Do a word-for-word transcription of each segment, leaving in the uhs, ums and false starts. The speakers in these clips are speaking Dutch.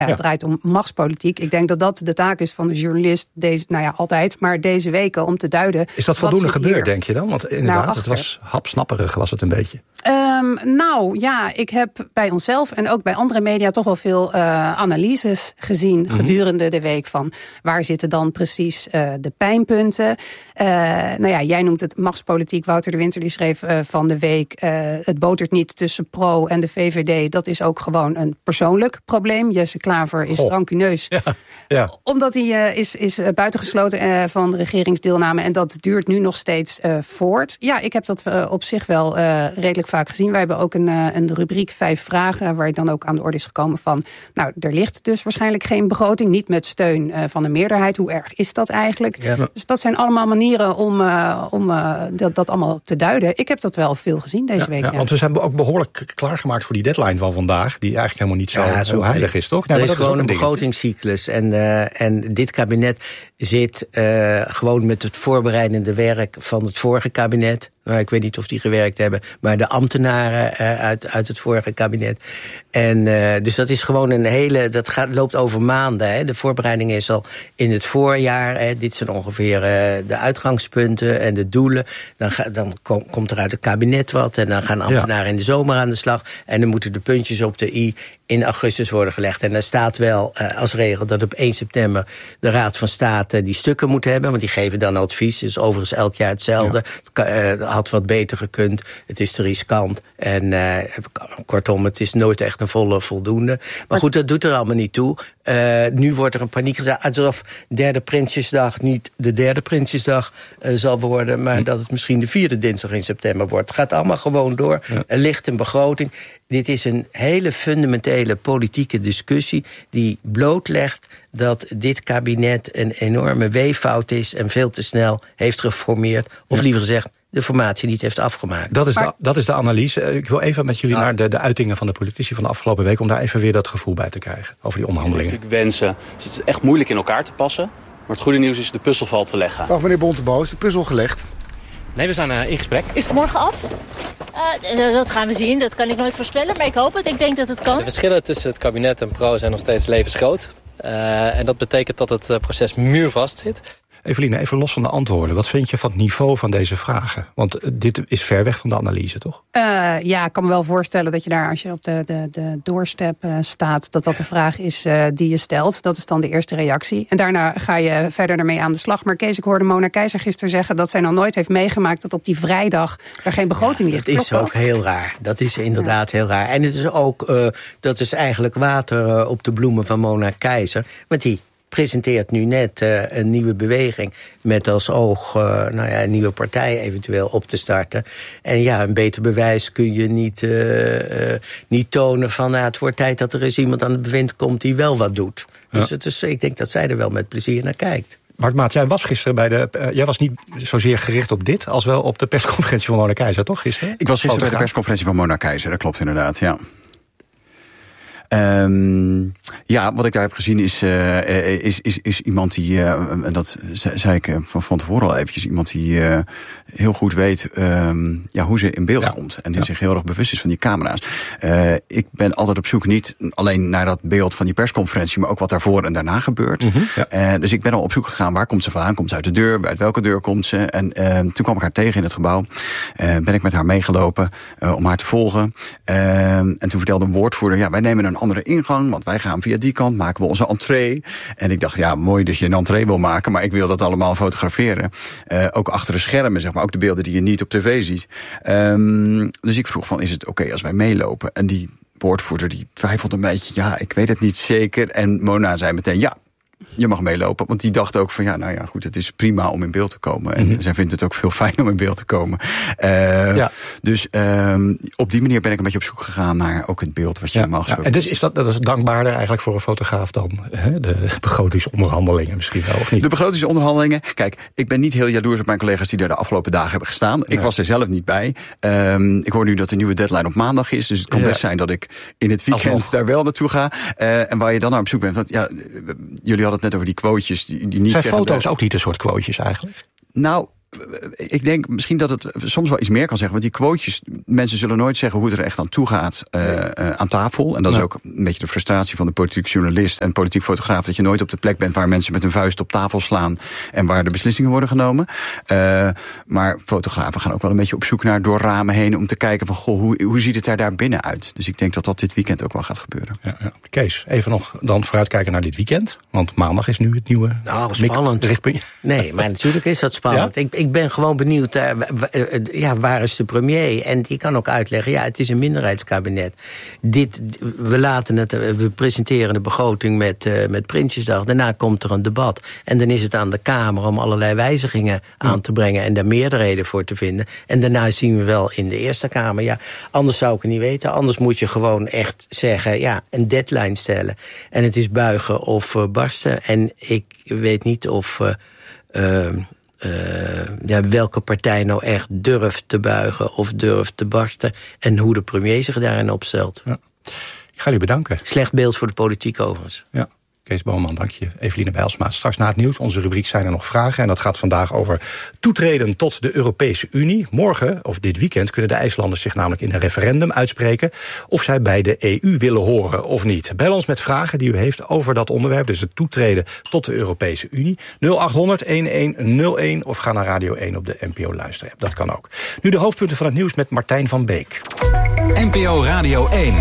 Ja, het draait om machtspolitiek. Ik denk dat dat de taak is van de journalist, deze, nou ja, altijd, maar deze weken om te duiden. Is dat voldoende gebeurd, hier, denk je dan? Want inderdaad, nou, het was hapsnapperig, was het een beetje. Um, nou ja, ik heb bij onszelf en ook bij andere media toch wel veel uh, analyses gezien mm-hmm. gedurende de week van waar zitten dan precies uh, de pijnpunten. Uh, nou ja, jij noemt het machtspolitiek. Wouter de Winter die schreef uh, van de week, uh, het botert niet tussen Pro en de V V D. Dat is ook gewoon een persoonlijk probleem. Jesse Klaver is Goh. rancuneus. Ja, ja. Omdat hij uh, is, is buitengesloten uh, van de regeringsdeelname en dat duurt nu nog steeds uh, voort. Ja, ik heb dat uh, op zich wel uh, redelijk vaak gezien. Wij hebben ook een, een rubriek vijf vragen, waar dan ook aan de orde is gekomen van, nou, er ligt dus waarschijnlijk geen begroting, niet met steun uh, van de meerderheid. Hoe erg is dat eigenlijk? Ja, maar... Dus dat zijn allemaal manieren om, uh, om uh, dat, dat allemaal te duiden. Ik heb dat wel veel gezien deze ja, week. Ja, ja. Want we zijn ook behoorlijk klaargemaakt voor die deadline van vandaag, die eigenlijk helemaal niet zo, ja, zo heilig is, toch? Er nee, is gewoon is een, een begrotingscyclus. En, uh, en dit kabinet zit uh, gewoon met het voorbereidende werk van het vorige kabinet. Nou, ik weet niet of die gewerkt hebben, maar de ambtenaren uh, uit, uit het vorige kabinet. En uh, dus dat is gewoon een hele, dat gaat, loopt over maanden. Hè. De voorbereiding is al in het voorjaar. Hè. Dit zijn ongeveer uh, de uitgangspunten en de doelen. Dan, ga, dan kom, komt er uit het kabinet wat en dan gaan ambtenaren ja. in de zomer aan de slag. En dan moeten de puntjes op de i in augustus worden gelegd. En daar staat wel uh, als regel dat op één september de Raad van State die stukken moet hebben, want die geven dan advies. Dus overigens elk jaar hetzelfde. Ja. Uh, had wat beter gekund. Het is te riskant. En uh, kortom, het is nooit echt een volle voldoende. Maar goed, dat doet er allemaal niet toe. Uh, nu wordt er een paniek gezet, alsof derde Prinsjesdag niet de derde Prinsjesdag uh, zal worden, maar hm. dat het misschien de vierde dinsdag in september wordt. Het gaat allemaal gewoon door. Ja. Er ligt een begroting. Dit is een hele fundamentele politieke discussie die blootlegt dat dit kabinet een enorme weeffout is en veel te snel heeft geformeerd. Of ja. liever gezegd, de formatie niet heeft afgemaakt. Dat is, de, dat is de analyse. Ik wil even met jullie ja. naar de, de uitingen van de politici van de afgelopen week, om daar even weer dat gevoel bij te krijgen over die onderhandelingen. Ik wensen. Het is echt moeilijk in elkaar te passen. Maar het goede nieuws is, de puzzel valt te leggen. Dag meneer Bontebal, is de puzzel gelegd? Nee, we zijn uh, in gesprek. Is het morgen af? Uh, dat gaan we zien. Dat kan ik nooit voorspellen, maar ik hoop het. Ik denk dat het kan. De verschillen tussen het kabinet en Pro zijn nog steeds levensgroot. Uh, en dat betekent dat het uh, proces muurvast zit. Eveline, even los van de antwoorden. Wat vind je van het niveau van deze vragen? Want dit is ver weg van de analyse, toch? Uh, ja, ik kan me wel voorstellen dat je daar, als je op de, de, de doorstep uh, staat, dat dat de vraag is uh, die je stelt. Dat is dan de eerste reactie. En daarna ga je verder ermee aan de slag. Maar Kees, ik hoorde Mona Keizer gisteren zeggen dat zij nog nooit heeft meegemaakt dat op die vrijdag er geen begroting ja, ligt. Dat is Klopt ook dat? heel raar. Dat is inderdaad ja. heel raar. En het is ook, uh, dat is eigenlijk water uh, op de bloemen van Mona Keizer. Want die presenteert nu net uh, een nieuwe beweging met als oog uh, nou ja, een nieuwe partij eventueel op te starten. En ja, een beter bewijs kun je niet, uh, uh, niet tonen van uh, het wordt tijd dat er eens iemand aan het bewind komt die wel wat doet. Ja. Dus het is, ik denk dat zij er wel met plezier naar kijkt. Mark Maat, jij was gisteren bij de. Uh, jij was niet zozeer gericht op dit als wel op de persconferentie van Mona Keizer, toch? Gisteren? Ik was gisteren bij de persconferentie van Mona Keizer, dat klopt inderdaad, ja. Um, ja, wat ik daar heb gezien is, uh, is, is, is iemand die, uh, en dat zei ik van, van tevoren al eventjes, iemand die uh, heel goed weet um, ja, hoe ze in beeld ja. komt. En die ja. zich heel erg bewust is van die camera's. Uh, ik ben altijd op zoek niet alleen naar dat beeld van die persconferentie, maar ook wat daarvoor en daarna gebeurt. Mm-hmm, ja. uh, dus ik ben al op zoek gegaan, waar komt ze vandaan? Komt ze uit de deur? Uit welke deur komt ze? En uh, toen kwam ik haar tegen in het gebouw. Uh, ben ik met haar meegelopen uh, om haar te volgen. Uh, en toen vertelde een woordvoerder, ja, wij nemen een andere ingang, want wij gaan via die kant, maken we onze entree. En ik dacht, ja, mooi dat je een entree wil maken, maar ik wil dat allemaal fotograferen. Uh, ook achter de schermen, zeg maar, ook de beelden die je niet op tv ziet. Um, dus ik vroeg van, is het oké okay als wij meelopen? En die woordvoerder, die twijfelde een beetje, ja, ik weet het niet zeker. En Mona zei meteen, ja, je mag meelopen. Want die dacht ook van, ja, nou ja, goed, het is prima om in beeld te komen. En mm-hmm. zij vindt het ook veel fijn om in beeld te komen. Uh, ja. Dus um, op die manier ben ik een beetje op zoek gegaan naar ook het beeld wat je ja, normaal gesproken... Ja. En dus is dat, dat is dankbaarder eigenlijk voor een fotograaf dan hè, de begrotingsonderhandelingen misschien wel, of niet? De begrotingsonderhandelingen, kijk, ik ben niet heel jaloers op mijn collega's die er de afgelopen dagen hebben gestaan. Ik ja. was er zelf niet bij. Um, ik hoor nu dat de nieuwe deadline op maandag is. Dus het kan ja. best zijn dat ik in het weekend Alsnog. daar wel naartoe ga. Uh, en waar je dan naar op zoek bent. Want ja, jullie hadden het net over die quotejes die, die niet zijn zeggen... foto's ook niet een soort quotejes eigenlijk? Nou, ik denk misschien dat het soms wel iets meer kan zeggen. Want die quotejes, mensen zullen nooit zeggen hoe het er echt aan toe gaat uh, uh, aan tafel. En dat ja. is ook een beetje de frustratie van de politiek journalist en politiek fotograaf. Dat je nooit op de plek bent waar mensen met hun vuist op tafel slaan en waar de beslissingen worden genomen. Uh, maar fotografen gaan ook wel een beetje op zoek naar door ramen heen om te kijken van goh, hoe, hoe ziet het er daar binnen uit? Dus ik denk dat dat dit weekend ook wel gaat gebeuren. Ja, ja. Kees, even nog dan vooruitkijken naar dit weekend. Want maandag is nu het nieuwe nou, spannend. richtpuntje. Nee, maar natuurlijk is dat spannend. Ja? Ik, ik ben gewoon benieuwd, uh, ja, waar is de premier? En die kan ook uitleggen, ja, het is een minderheidskabinet. Dit, we laten het, we presenteren de begroting met, uh, met Prinsjesdag. Daarna komt er een debat. En dan is het aan de Kamer om allerlei wijzigingen aan ja. te brengen en daar meerderheden voor te vinden. En daarna zien we wel in de Eerste Kamer. Ja, anders zou ik het niet weten. Anders moet je gewoon echt zeggen, ja, een deadline stellen. En het is buigen of uh, barsten. En ik weet niet of Uh, Uh, uh, ja, welke partij nou echt durft te buigen of durft te barsten en hoe de premier zich daarin opstelt. Ja. Ik ga jullie bedanken. Slecht beeld voor de politiek overigens. Ja. Kees Boonman, dank je. Eveline Bijlsma. Straks na het nieuws, onze rubriek Zijn er nog vragen? En dat gaat vandaag over toetreden tot de Europese Unie. Morgen, of dit weekend, kunnen de IJslanders zich namelijk in een referendum uitspreken of zij bij de E U willen horen of niet. Bel ons met vragen die u heeft over dat onderwerp, dus het toetreden tot de Europese Unie. nul acht honderd elf nul een of ga naar Radio één op de N P O luisterapp. Dat kan ook. Nu de hoofdpunten van het nieuws met Martijn van Beek. N P O Radio één.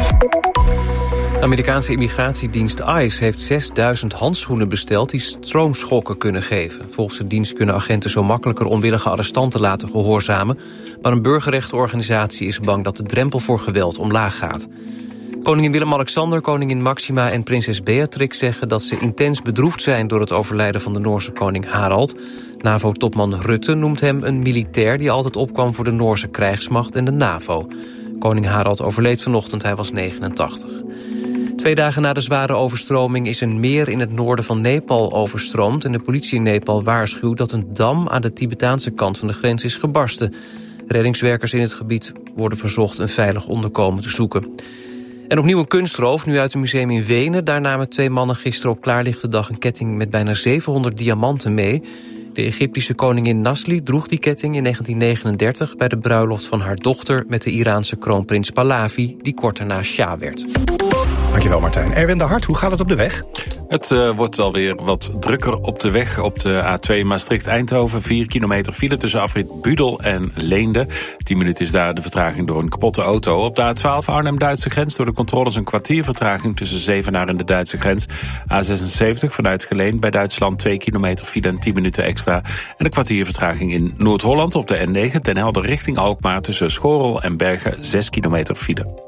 De Amerikaanse immigratiedienst ICE heeft zesduizend handschoenen besteld die stroomschokken kunnen geven. Volgens de dienst kunnen agenten zo makkelijker onwillige arrestanten laten gehoorzamen. Maar een burgerrechtenorganisatie is bang dat de drempel voor geweld omlaag gaat. Koningin Willem-Alexander, koningin Maxima en prinses Beatrix zeggen dat ze intens bedroefd zijn door het overlijden van de Noorse koning Harald. NAVO-topman Rutte noemt hem een militair die altijd opkwam voor de Noorse krijgsmacht en de NAVO. Koning Harald overleed vanochtend, hij was negenentachtig. Twee dagen na de zware overstroming is een meer in het noorden van Nepal overstroomd en de politie in Nepal waarschuwt dat een dam aan de Tibetaanse kant van de grens is gebarsten. Reddingswerkers in het gebied worden verzocht een veilig onderkomen te zoeken. En opnieuw een kunstroof, nu uit een museum in Wenen. Daar namen twee mannen gisteren op klaarlichte dag een ketting met bijna zevenhonderd diamanten mee. De Egyptische koningin Nasli droeg die ketting in negentien negenendertig... bij de bruiloft van haar dochter met de Iraanse kroonprins Pahlavi, die kort daarna Shah werd. Dankjewel Martijn. Erwin de Hart, hoe gaat het op de weg? Het uh, wordt alweer wat drukker op de weg. Op de A twee Maastricht-Eindhoven. vier kilometer file tussen afrit Budel en Leende. tien minuten is daar de vertraging door een kapotte auto. Op de A twaalf Arnhem-Duitse grens door de controles een kwartier vertraging tussen Zevenaar en de Duitse grens. A zesenzeventig vanuit Geleen bij Duitsland twee kilometer file en tien minuten extra. En een kwartier vertraging in Noord-Holland op de N negen ten Helder richting Alkmaar tussen Schorel en Bergen zes kilometer file.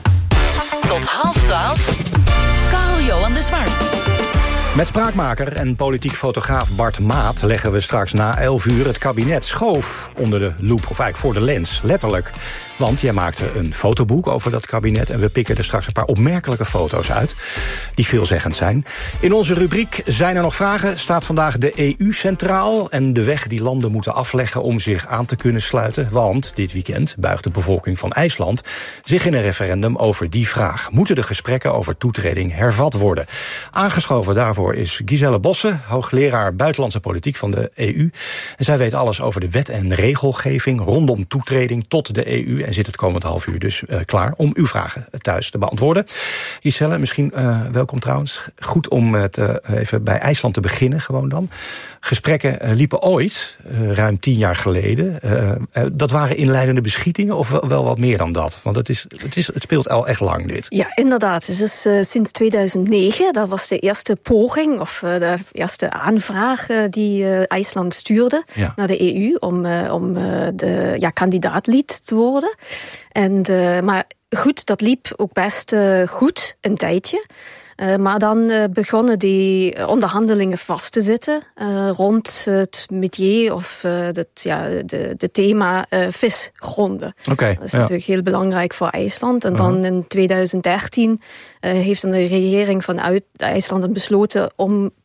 Tot half twaalf, Carl-Johan de Zwart. Met spraakmaker en politiek fotograaf Bart Maat leggen we straks na elf uur het kabinet schoof onder de loep, of eigenlijk voor de lens, letterlijk. Want jij maakte een fotoboek over dat kabinet en we pikken er straks een paar opmerkelijke foto's uit die veelzeggend zijn. In onze rubriek Zijn er nog vragen staat vandaag de E U centraal en de weg die landen moeten afleggen om zich aan te kunnen sluiten. Want dit weekend buigt de bevolking van IJsland zich in een referendum over die vraag. Moeten de gesprekken over toetreding hervat worden? Aangeschoven daarvoor is Giselle Bosse, hoogleraar buitenlandse politiek van de E U. En zij weet alles over de wet en regelgeving rondom toetreding tot de E U. En zit het komend half uur dus uh, klaar om uw vragen thuis te beantwoorden. Giselle, misschien uh, welkom trouwens. Goed om uh, te, uh, even bij IJsland te beginnen gewoon dan. Gesprekken uh, liepen ooit, uh, ruim tien jaar geleden. Uh, uh, dat waren inleidende beschietingen of wel, wel wat meer dan dat? Want het, is, het, is, het speelt al echt lang dit. Ja, inderdaad. Het is uh, sinds tweeduizend negen. Dat was de eerste poging of uh, de eerste aanvraag uh, die uh, IJsland stuurde ja. naar de E U om, uh, om uh, de ja, kandidaatlid te worden. En, uh, maar goed, dat liep ook best uh, goed een tijdje. Uh, maar dan uh, begonnen die onderhandelingen vast te zitten uh, rond het métier of uh, het ja, de, de thema uh, visgronden. Okay, dat is ja. natuurlijk heel belangrijk voor IJsland. En uh-huh. dan in tweeduizend dertien uh, heeft dan de regering van IJsland besloten om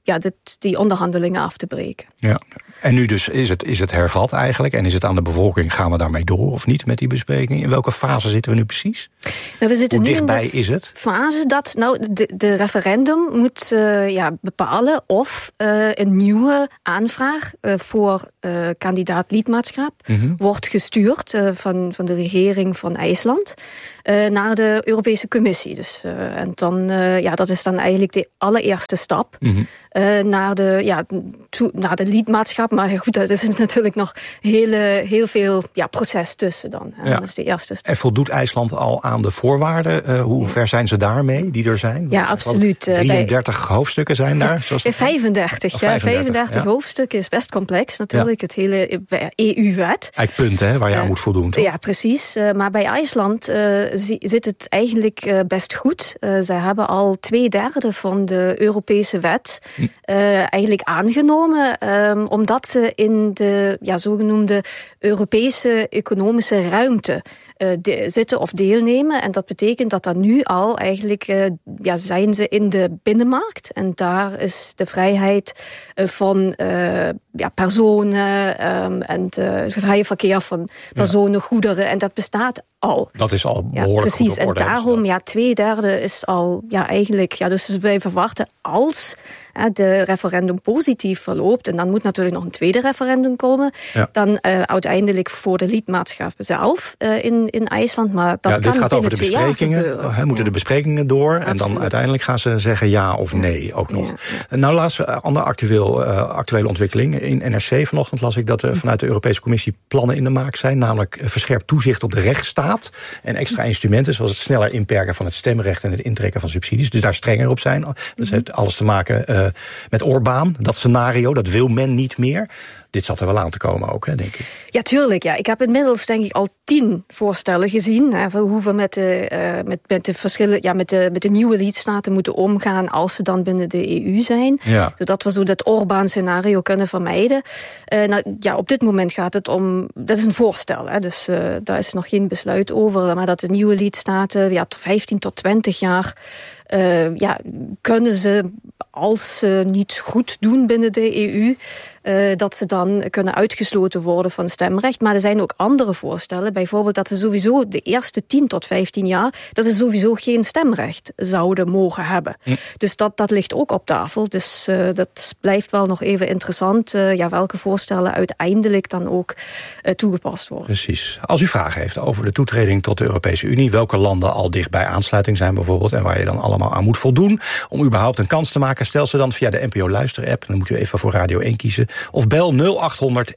ja, dit, die onderhandelingen af te breken. Ja. En nu dus is het, is het hervat eigenlijk en is het aan de bevolking, gaan we daarmee door of niet met die bespreking? In welke fase zitten we nu precies? Nou, we zitten Hoe nu dichtbij in de is het? Fase dat nou, de, de referendum moet uh, ja, bepalen of uh, een nieuwe aanvraag uh, voor uh, kandidaat lidmaatschap mm-hmm. wordt gestuurd uh, van, van de regering van IJsland uh, naar de Europese Commissie. Dus, uh, en dan, uh, ja, dat is dan eigenlijk de allereerste stap mm-hmm. uh, naar, de, ja, to, naar de lidmaatschap. Maar goed, er is natuurlijk nog heel, heel veel ja, proces tussen dan. Ja. Dat is de eerste stap. En voldoet IJsland al aan de voorwaarden? Uh, hoe ver zijn ze daarmee, die er zijn? Ja, absoluut. drieëndertig bij, hoofdstukken zijn daar? Zoals bij vijfendertig, oh, vijfendertig, ja, vijfendertig ja. hoofdstukken is best complex natuurlijk. Ja. Het hele E U-wet. Eigenlijk punten hè, waar je uh, aan moet voldoen. Toch? Ja, precies. Uh, maar bij IJsland uh, zit het eigenlijk uh, best goed. Uh, zij hebben al twee derde van de Europese wet uh, eigenlijk aangenomen. Um, omdat ze in de ja, zogenoemde Europese economische ruimte uh, de, zitten of deelnemen. En dat betekent dat dan nu al eigenlijk uh, ja, zijn ze in de binnenmarkt. En daar is de vrijheid uh, van uh, ja, personen um, en het vrije verkeer van personen, ja. goederen. En dat bestaat al. Dat is al behoorlijk ja, precies. goed op orde. En daarom, ja, twee derde is al ja, eigenlijk... Ja, dus wij verwachten als ja, de referendum positief verloopt, en dan moet natuurlijk nog een tweede referendum komen, ja. dan uh, uiteindelijk voor de lidmaatschap zelf uh, in, in IJsland. Maar dat ja, kan dit gaat over de besprekingen. He, moeten de besprekingen door Absoluut. En dan uiteindelijk gaan ze zeggen ja of nee ook nog. Ja. Nou, laatst een andere actueel, uh, actuele ontwikkeling. In N R C vanochtend las ik dat er vanuit de Europese Commissie plannen in de maak zijn, namelijk verscherpt toezicht op de rechtsstaat en extra instrumenten, zoals het sneller inperken van het stemrecht en het intrekken van subsidies. Dus daar strenger op zijn. Dat heeft alles te maken uh, met Orbán. Dat scenario, dat wil men niet meer. Dit zat er wel aan te komen ook, hè, denk ik. Ja, tuurlijk. Ja. Ik heb inmiddels denk ik al tien voorstellen gezien. Hè, van hoe we met de, uh, met, met de verschillen, ja, met de, met de nieuwe lidstaten moeten omgaan als ze dan binnen de E U zijn. Ja. Zodat we zo dat Orbán-scenario kunnen vermijden. Uh, nou, ja, op dit moment gaat het om, dat is een voorstel, hè, dus uh, daar is nog geen besluit over. Maar dat de nieuwe lidstaten ja, vijftien tot twintig jaar Uh, ja, kunnen ze, als ze niet goed doen binnen de E U, uh, dat ze dan kunnen uitgesloten worden van stemrecht. Maar er zijn ook andere voorstellen. Bijvoorbeeld dat ze sowieso de eerste tien tot vijftien jaar, dat ze sowieso geen stemrecht zouden mogen hebben. Hm. Dus dat, dat ligt ook op tafel. Dus uh, dat blijft wel nog even interessant. Uh, ja, welke voorstellen uiteindelijk dan ook uh, toegepast worden. Precies. Als u vragen heeft over de toetreding tot de Europese Unie, welke landen al dicht bij aansluiting zijn bijvoorbeeld, en waar je dan allemaal aan moet voldoen om überhaupt een kans te maken, stel ze dan via de N P O Luister-app. Dan moet u even voor Radio één kiezen. Of bel nul acht honderd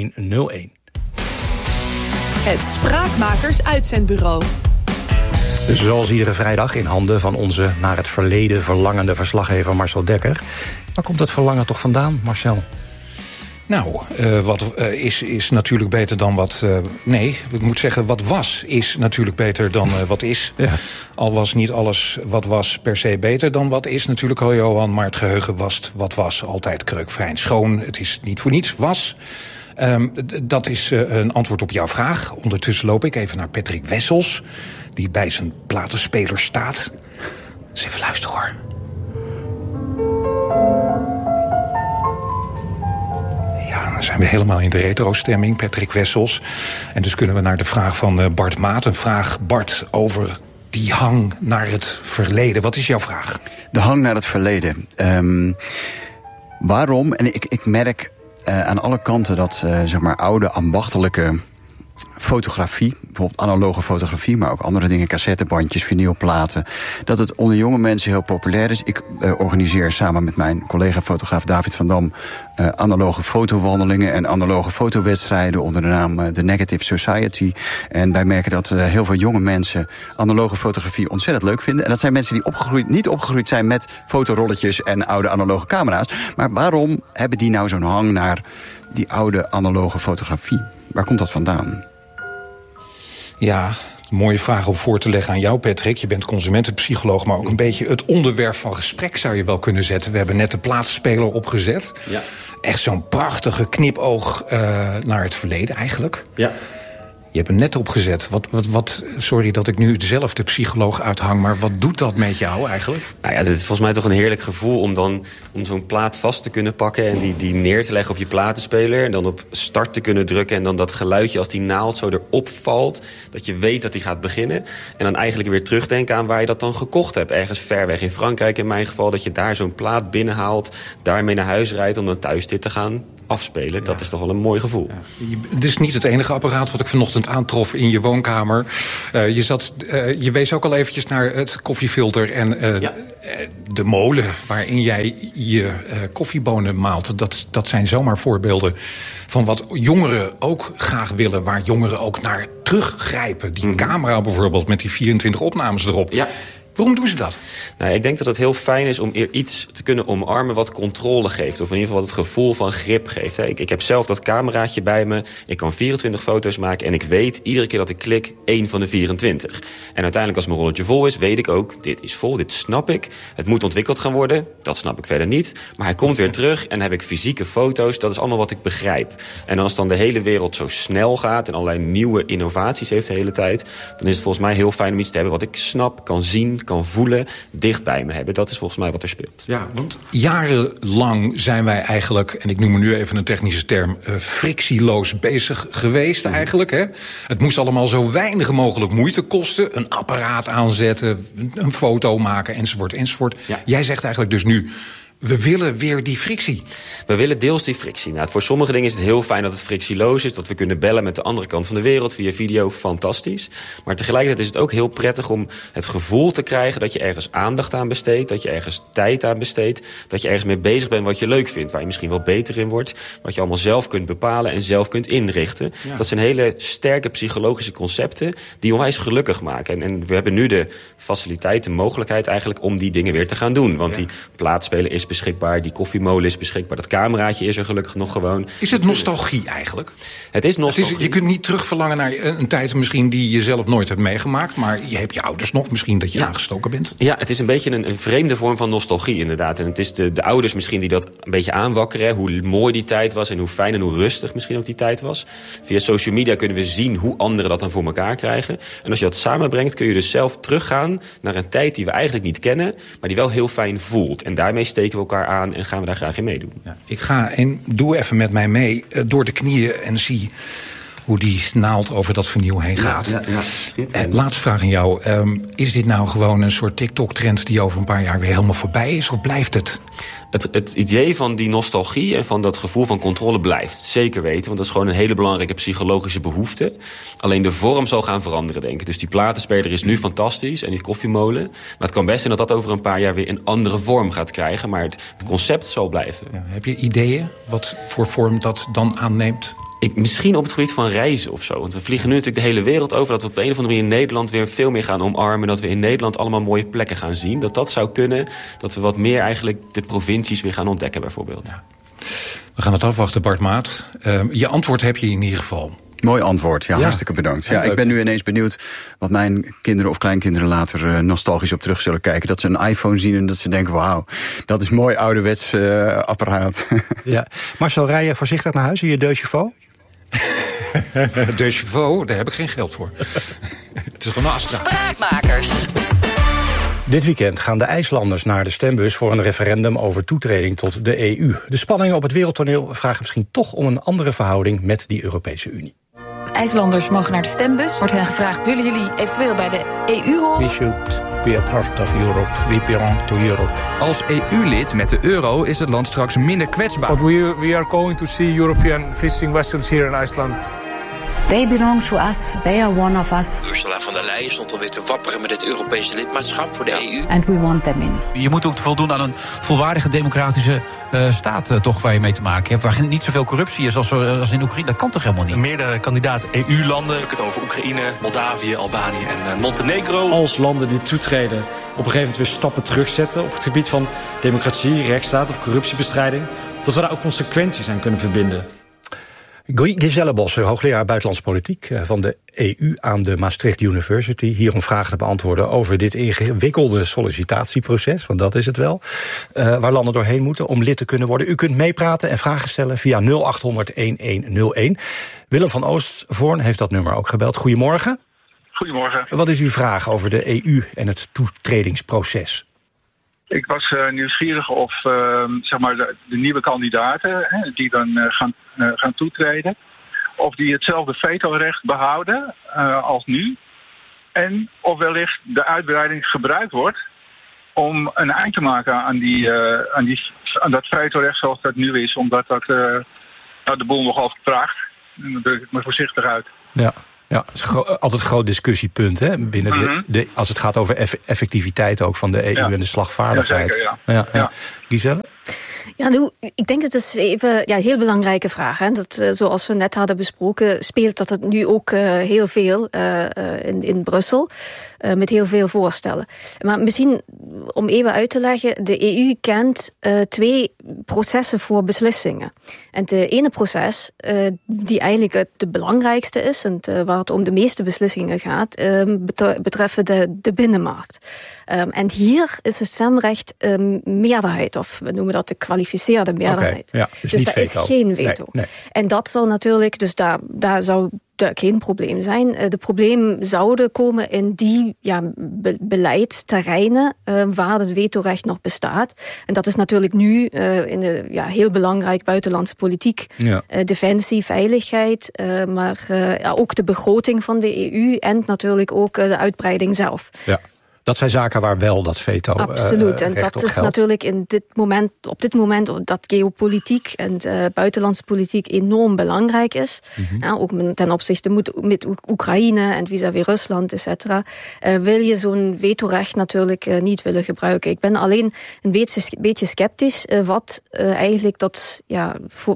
elf honderd. Het Spraakmakers Uitzendbureau. Dus zoals iedere vrijdag in handen van onze naar het verleden verlangende verslaggever Marcel Dekker. Waar komt dat verlangen toch vandaan, Marcel? Nou, uh, wat uh, is, is natuurlijk beter dan wat... Uh, nee, ik moet zeggen, wat was is natuurlijk beter dan uh, wat is. Ja. Al was niet alles wat was per se beter dan wat is natuurlijk al, Johan. Maar het geheugen was wat was altijd kreukvrij en schoon. Het is niet voor niets was. Um, d- dat is uh, een antwoord op jouw vraag. Ondertussen loop ik even naar Patrick Wessels, die bij zijn platenspeler staat. Dus even luisteren hoor. Dan zijn we helemaal in de retro-stemming, Patrick Wessels. En dus kunnen we naar de vraag van Bart Maat. Een vraag, Bart, over die hang naar het verleden. Wat is jouw vraag? De hang naar het verleden. Um, waarom? En ik, ik merk uh, aan alle kanten dat uh, zeg maar oude ambachtelijke fotografie, bijvoorbeeld analoge fotografie, maar ook andere dingen, cassettebandjes, vinylplaten, dat het onder jonge mensen heel populair is. Ik uh, organiseer samen met mijn collega-fotograaf David van Dam uh, analoge fotowandelingen en analoge fotowedstrijden onder de naam uh, The Negative Society. En wij merken dat uh, heel veel jonge mensen analoge fotografie ontzettend leuk vinden. En dat zijn mensen die opgegroeid, niet opgegroeid zijn met fotorolletjes en oude analoge camera's. Maar waarom hebben die nou zo'n hang naar die oude analoge fotografie? Waar komt dat vandaan? Ja, een mooie vraag om voor te leggen aan jou, Patrick. Je bent consumentenpsycholoog, maar ook een beetje het onderwerp van gesprek zou je wel kunnen zetten. We hebben net de platenspeler opgezet. Ja. Echt zo'n prachtige knipoog uh, naar het verleden eigenlijk. Ja. Je hebt hem net opgezet. Wat, wat, wat, sorry dat ik nu zelf de psycholoog uithang, maar wat doet dat met jou eigenlijk? Nou ja, het is volgens mij toch een heerlijk gevoel om dan om zo'n plaat vast te kunnen pakken en die, die neer te leggen op je platenspeler en dan op start te kunnen drukken en dan dat geluidje als die naald zo erop valt, dat je weet dat die gaat beginnen. En dan eigenlijk weer terugdenken aan waar je dat dan gekocht hebt. Ergens ver weg in Frankrijk in mijn geval, dat je daar zo'n plaat binnenhaalt, daarmee naar huis rijdt om dan thuis dit te gaan afspelen. Dat ja. is toch wel een mooi gevoel. Ja. Dit is niet het enige apparaat wat ik vanochtend aantrof in je woonkamer. Uh, je, zat, uh, je wees ook al eventjes naar het koffiefilter en uh, ja. de molen waarin jij je uh, koffiebonen maalt. Dat, dat zijn zomaar voorbeelden van wat jongeren ook graag willen. Waar jongeren ook naar teruggrijpen. Die mm-hmm. camera bijvoorbeeld met die vierentwintig opnames erop. Ja. Waarom doen ze dat? Nou, ik denk dat het heel fijn is om iets te kunnen omarmen wat controle geeft. Of in ieder geval wat het gevoel van grip geeft. Ik, ik heb zelf dat cameraatje bij me. Ik kan vierentwintig foto's maken. En ik weet iedere keer dat ik klik één van de vierentwintig. En uiteindelijk als mijn rolletje vol is, weet ik ook, dit is vol, dit snap ik. Het moet ontwikkeld gaan worden. Dat snap ik verder niet. Maar hij komt weer terug en dan heb ik fysieke foto's. Dat is allemaal wat ik begrijp. En als dan de hele wereld zo snel gaat en allerlei nieuwe innovaties heeft de hele tijd, dan is het volgens mij heel fijn om iets te hebben wat ik snap, kan zien, kan voelen, dicht bij me hebben. Dat is volgens mij wat er speelt. Ja, want jarenlang zijn wij eigenlijk, en ik noem er nu even een technische term, uh, frictieloos bezig geweest eigenlijk. Hè? Het moest allemaal zo weinig mogelijk moeite kosten. Een apparaat aanzetten, een foto maken, enzovoort, enzovoort. Ja. Jij zegt eigenlijk dus nu, we willen weer die frictie. We willen deels die frictie. Nou, voor sommige dingen is het heel fijn dat het frictieloos is, dat we kunnen bellen met de andere kant van de wereld via video, fantastisch. Maar tegelijkertijd is het ook heel prettig om het gevoel te krijgen dat je ergens aandacht aan besteedt, dat je ergens tijd aan besteedt, dat je ergens mee bezig bent wat je leuk vindt, waar je misschien wel beter in wordt, wat je allemaal zelf kunt bepalen en zelf kunt inrichten. Ja. Dat zijn hele sterke psychologische concepten die onwijs gelukkig maken. En, en we hebben nu de faciliteit, de mogelijkheid eigenlijk om die dingen weer te gaan doen. Want ja. die plaatspeler is beschikbaar, die koffiemolen is beschikbaar, dat cameraatje is er gelukkig nog gewoon. Is het nostalgie eigenlijk? Het is nostalgie. Het is, je kunt niet terugverlangen naar een tijd misschien die je zelf nooit hebt meegemaakt, maar je hebt je ouders nog, misschien dat je ja. aangestoken bent. Ja, het is een beetje een, een vreemde vorm van nostalgie inderdaad. En het is de, de ouders misschien die dat een beetje aanwakkeren, hoe mooi die tijd was en hoe fijn en hoe rustig misschien ook die tijd was. Via social media kunnen we zien hoe anderen dat dan voor elkaar krijgen. En als je dat samenbrengt, kun je dus zelf teruggaan naar een tijd die we eigenlijk niet kennen, maar die wel heel fijn voelt. En daarmee steken we elkaar aan en gaan we daar graag in meedoen. Ja, ik ga en doe even met mij mee uh, door de knieën en zie hoe die naald over dat vernieuw heen gaat. Ja, ja, ja. Uh, laatste vraag aan jou. Um, is dit nou gewoon een soort TikTok-trend die over een paar jaar weer helemaal voorbij is? Of blijft het? Het, het idee van die nostalgie en van dat gevoel van controle blijft. Zeker weten, want dat is gewoon een hele belangrijke psychologische behoefte. Alleen de vorm zal gaan veranderen, denk ik. Dus die platenspeler is nu fantastisch en die koffiemolen. Maar het kan best zijn dat dat over een paar jaar weer een andere vorm gaat krijgen. Maar het, het concept zal blijven. Ja, heb je ideeën wat voor vorm dat dan aanneemt? Ik, misschien op het gebied van reizen of zo. Want we vliegen nu natuurlijk de hele wereld over. Dat we op de een of andere manier in Nederland weer veel meer gaan omarmen. Dat we in Nederland allemaal mooie plekken gaan zien. Dat dat zou kunnen. Dat we wat meer eigenlijk de provincies weer gaan ontdekken bijvoorbeeld. Ja. We gaan het afwachten, Bart Maat. Uh, je antwoord heb je in ieder geval. Mooi antwoord, ja, ja. Hartstikke bedankt. Ja, ik ben nu ineens benieuwd wat mijn kinderen of kleinkinderen later uh, nostalgisch op terug zullen kijken. Dat ze een iPhone zien en dat ze denken, wauw, dat is mooi ouderwets uh, apparaat. Ja. Marcel, rij je voorzichtig naar huis in je deux chevaux? Deux chevaux, daar heb ik geen geld voor. Het is gewoon een Astra. Spraakmakers. Dit weekend gaan de IJslanders naar de stembus voor een referendum over toetreding tot de E U. De spanningen op het wereldtoneel vragen misschien toch om een andere verhouding met die Europese Unie. IJslanders mogen naar de stembus. Wordt hen gevraagd, willen jullie eventueel bij de E U horen? We should be a part of Europe. We belong to Europe. Als E U-lid met de euro is het land straks minder kwetsbaar. But we, we are going to see European fishing vessels here in Iceland. They belong to us. They are one of us. Ursula von der Leyen stond alweer te wapperen met het Europese lidmaatschap voor de ja. E U. And we want them in. Je moet ook voldoen aan een volwaardige democratische uh, staat uh, toch waar je mee te maken hebt. Waar niet zoveel corruptie is als, als in Oekraïne. Dat kan toch helemaal niet? Meerdere kandidaat-E U-landen. Ik heb het over Oekraïne, Moldavië, Albanië en uh, Montenegro. Als landen die toetreden op een gegeven moment weer stappen terugzetten op het gebied van democratie, rechtsstaat of corruptiebestrijding, dat we daar ook consequenties aan kunnen verbinden. Giselle Bosse, hoogleraar buitenlandse politiek van de E U aan de Maastricht University. Hier om vragen te beantwoorden over dit ingewikkelde sollicitatieproces, want dat is het wel. Uh, waar landen doorheen moeten om lid te kunnen worden. U kunt meepraten en vragen stellen via nul acht honderd elf nul een. Willem van Oostvoorn heeft dat nummer ook gebeld. Goedemorgen. Goedemorgen. Wat is uw vraag over de E U en het toetredingsproces? Ik was uh, nieuwsgierig of uh, zeg maar de, de nieuwe kandidaten hè, die dan uh, gaan, uh, gaan toetreden, of die hetzelfde vetorecht behouden uh, als nu. En of wellicht de uitbreiding gebruikt wordt om een eind te maken aan, die, uh, aan, die, aan dat vetorecht zoals dat nu is. Omdat dat uh, nou, de boel nogal vertraagt. En dan druk ik me voorzichtig uit. Ja. Ja, het is gro- altijd een groot discussiepunt hè, binnen de, Mm-hmm. de, als het gaat over eff- effectiviteit ook van de E U ja. en de slagvaardigheid. Ja, zeker, Ja, ja. ja. Ja. Giselle? Ja, nu, ik denk dat het is even ja, een heel belangrijke vraag. Hè. Dat, uh, zoals we net hadden besproken, speelt dat het nu ook uh, heel veel uh, uh, in, in Brussel. Uh, met heel veel voorstellen. Maar misschien om even uit te leggen, de E U kent uh, twee processen voor beslissingen. En het ene proces, uh, die eigenlijk het de belangrijkste is, en uh, waar het om de meeste beslissingen gaat, uh, betreffen de, de binnenmarkt. Um, en hier is het stemrecht um, meerderheid, of we noemen dat de kwalificeerde meerderheid. Okay, ja, dus dus niet daar veto. is geen veto. Nee, nee. En dat zou natuurlijk, dus daar, daar zou geen probleem zijn. De problemen zouden komen in die ja, be- beleidsterreinen uh, waar het vetorecht nog bestaat. En dat is natuurlijk nu uh, in de ja, heel belangrijk buitenlandse politiek. Ja. Uh, defensie, veiligheid, uh, maar uh, ja, ook de begroting van de E U en natuurlijk ook uh, de uitbreiding zelf. Ja. Dat zijn zaken waar wel dat veto uh, Absoluut. En dat is geldt. natuurlijk in dit moment, op dit moment dat geopolitiek en uh, buitenlandse politiek enorm belangrijk is. Mm-hmm. Ja, ook ten opzichte met, met Oekraïne en vis-à-vis Rusland, et cetera. Uh, wil je zo'n vetorecht natuurlijk uh, niet willen gebruiken. Ik ben alleen een beetje, beetje sceptisch uh, wat uh, eigenlijk dat ja,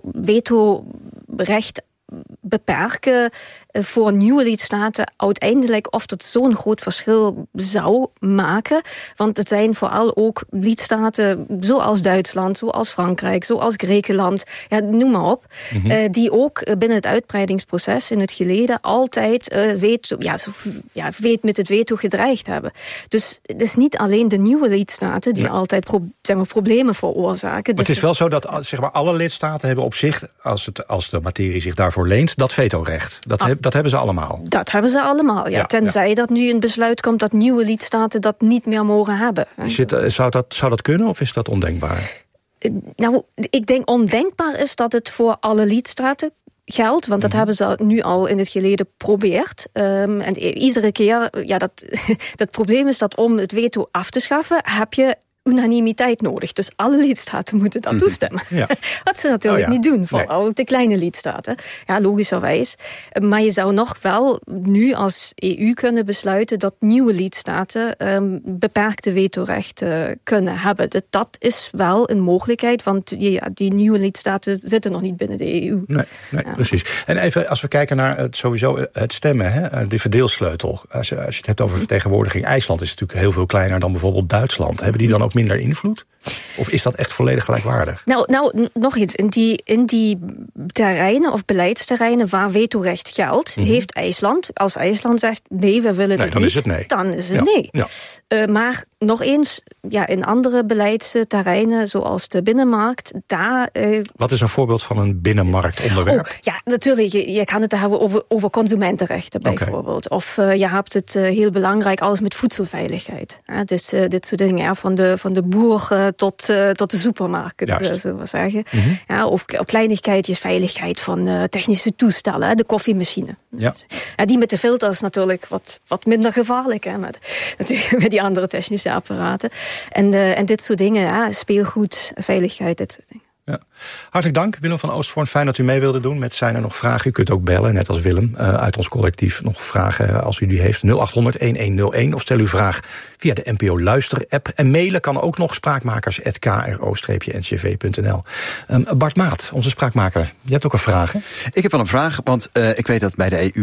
vetorecht beperken voor nieuwe lidstaten uiteindelijk of dat zo'n groot verschil zou maken. Want het zijn vooral ook lidstaten zoals Duitsland, zoals Frankrijk, zoals Griekenland, ja, noem maar op, mm-hmm. uh, die ook binnen het uitbreidingsproces in het geleden altijd uh, weet, ja, zo, ja, weet met het veto gedreigd hebben. Dus het is niet alleen de nieuwe lidstaten die nee. altijd pro, zeg maar, problemen veroorzaken. Maar dus het is wel zo dat zeg maar, alle lidstaten hebben op zich, als, het, als de materie zich daarvoor leent, dat vetorecht. Dat, ah. heb, dat hebben ze allemaal. Dat hebben ze allemaal, ja. ja Tenzij ja. dat nu een besluit komt dat nieuwe lidstaten dat niet meer mogen hebben. Zit, zou, dat, zou dat kunnen of is dat ondenkbaar? Uh, nou, ik denk ondenkbaar is dat het voor alle lidstaten geldt, want dat mm-hmm. hebben ze nu al in het geleden geprobeerd. Um, en iedere keer, ja, dat, dat probleem is dat om het veto af te schaffen, heb je unanimiteit nodig. Dus alle lidstaten moeten dat toestemmen. Ja. Wat ze natuurlijk oh ja. niet doen, vooral nee. de kleine lidstaten. Ja, logischerwijs. Maar je zou nog wel nu als E U kunnen besluiten dat nieuwe lidstaten um, beperkte vetorecht uh, kunnen hebben. Dat, dat is wel een mogelijkheid, want ja, die nieuwe lidstaten zitten nog niet binnen de E U. Nee, nee ja. precies. En even als we kijken naar het, sowieso het stemmen, hè, de verdeelsleutel. Als je, als je het hebt over vertegenwoordiging, IJsland is natuurlijk heel veel kleiner dan bijvoorbeeld Duitsland. Hebben die dan ook minder invloed? Of is dat echt volledig gelijkwaardig? Nou, nou nog iets. In die, in die terreinen of beleidsterreinen waar vetorecht geldt, mm-hmm. heeft IJsland, als IJsland zegt nee, we willen nee, dit dan niet, is het nee. dan is het ja. nee. Ja. Uh, maar nog eens, ja, in andere beleidsterreinen, zoals de binnenmarkt, daar... Uh, Wat is een voorbeeld van een binnenmarktonderwerp? Oh, ja, natuurlijk. Je, je kan het hebben over, over consumentenrechten bijvoorbeeld. Okay. Of uh, je hebt het uh, heel belangrijk alles met voedselveiligheid. Ja, dus, uh, dit soort dingen, ja, van de, van de boer uh, tot, uh, tot de supermarkt, uh, zullen we zeggen. Mm-hmm. Ja, of kleinigheidjes, veiligheid van uh, technische toestellen, hè, de koffiemachine. Ja. Ja, die met de filters natuurlijk wat, wat minder gevaarlijk, hè, met, met die andere technische apparaten. En, uh, en dit soort dingen, ja, speelgoed, veiligheid, dit soort dingen. Ja. Hartelijk dank, Willem van Oostvoorn. Fijn dat u mee wilde doen met Zijn er nog vragen. U kunt ook bellen, net als Willem, uh, uit ons collectief. Nog vragen als u die heeft. nul acht honderd elf nul een of stel uw vraag via de N P O Luister-app. En mailen kan ook nog spraakmakers apenstaartje k r o n c v punt n l. Um, Bart Maat, onze spraakmaker. Je hebt ook een vraag, hè? Ik heb wel een vraag, want uh, ik weet dat bij de E U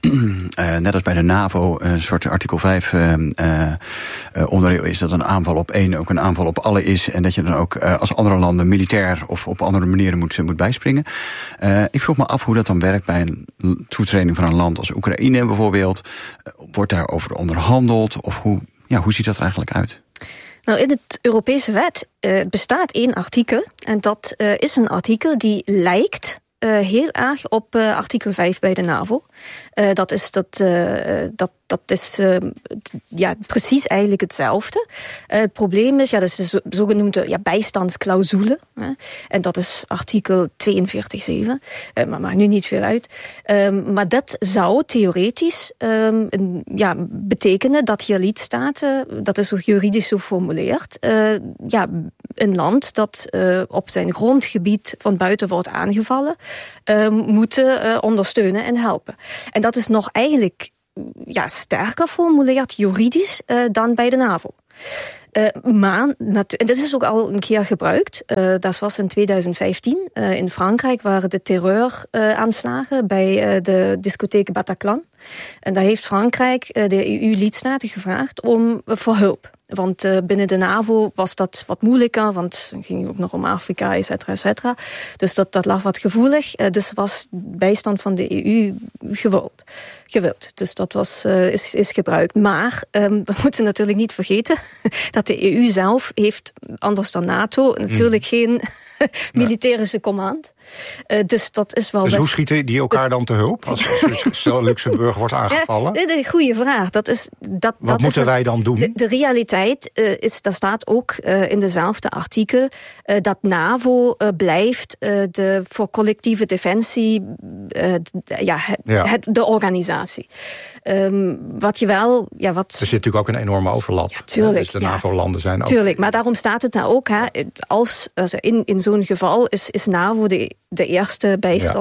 uh, net als bij de NAVO een soort artikel vijf uh, uh, onderdeel is, dat een aanval op één ook een aanval op alle is, en dat je dan ook uh, als andere landen militair of op andere manieren moet, moet bijspringen. Uh, ik vroeg me af hoe dat dan werkt bij een toetreding van een land als Oekraïne bijvoorbeeld. Uh, wordt daarover onderhandeld? Of hoe, ja, hoe ziet dat er eigenlijk uit? Nou, in het Europese wet uh, bestaat één artikel. En dat uh, is een artikel die lijkt uh, heel erg op uh, artikel vijf bij de NAVO. Uh, dat is, dat, uh, dat, dat is uh, ja, precies eigenlijk hetzelfde. Uh, het probleem is, ja, dat is de zogenoemde ja, bijstandsclausule. Hè? En dat is artikel tweeënveertig zeven. Uh, maar maakt nu niet veel uit. Um, maar dat zou theoretisch um, een, ja, betekenen dat je lidstaten, dat is ook juridisch zo formuleerd, uh, ja, een land dat uh, op zijn grondgebied van buiten wordt aangevallen, uh, moeten uh, ondersteunen en helpen. En dat is nog eigenlijk ja, sterker formuleerd juridisch uh, dan bij de NAVO. Uh, maar, en dat is ook al een keer gebruikt. Uh, dat was in tweeduizend vijftien. Uh, in Frankrijk waren de terreuraanslagen uh, bij uh, de discotheek Bataclan. En daar heeft Frankrijk uh, de E U-lidstaten gevraagd om uh, voor hulp. Want uh, binnen de NAVO was dat wat moeilijker, want het ging ook nog om Afrika, et cetera, et cetera. Dus dat, dat lag wat gevoelig. Uh, dus was bijstand van de E U gewild. gewild. Dus dat was, uh, is, is gebruikt. Maar um, we moeten natuurlijk niet vergeten dat de E U zelf heeft, anders dan NATO, natuurlijk mm. geen militarische command. Uh, dus dat is wel. Dus best... hoe schieten die elkaar dan te hulp als, als Luxemburg wordt aangevallen? Ja, een goede vraag. Dat is, dat, Wat dat moeten is wij dan doen? De, de realiteit uh, is, daar staat ook uh, in dezelfde artikel uh, dat NAVO uh, blijft uh, de, voor collectieve defensie uh, ja, het, ja. Het, de organisatie. Um, wat je wel, ja, wat. Er zit natuurlijk ook een enorme overlap. Ja, tuurlijk. Dus de ja. NAVO-landen zijn ook. Tuurlijk, maar daarom staat het nou ook. Hè, als, als in, in zo'n geval is, is NAVO de, de eerste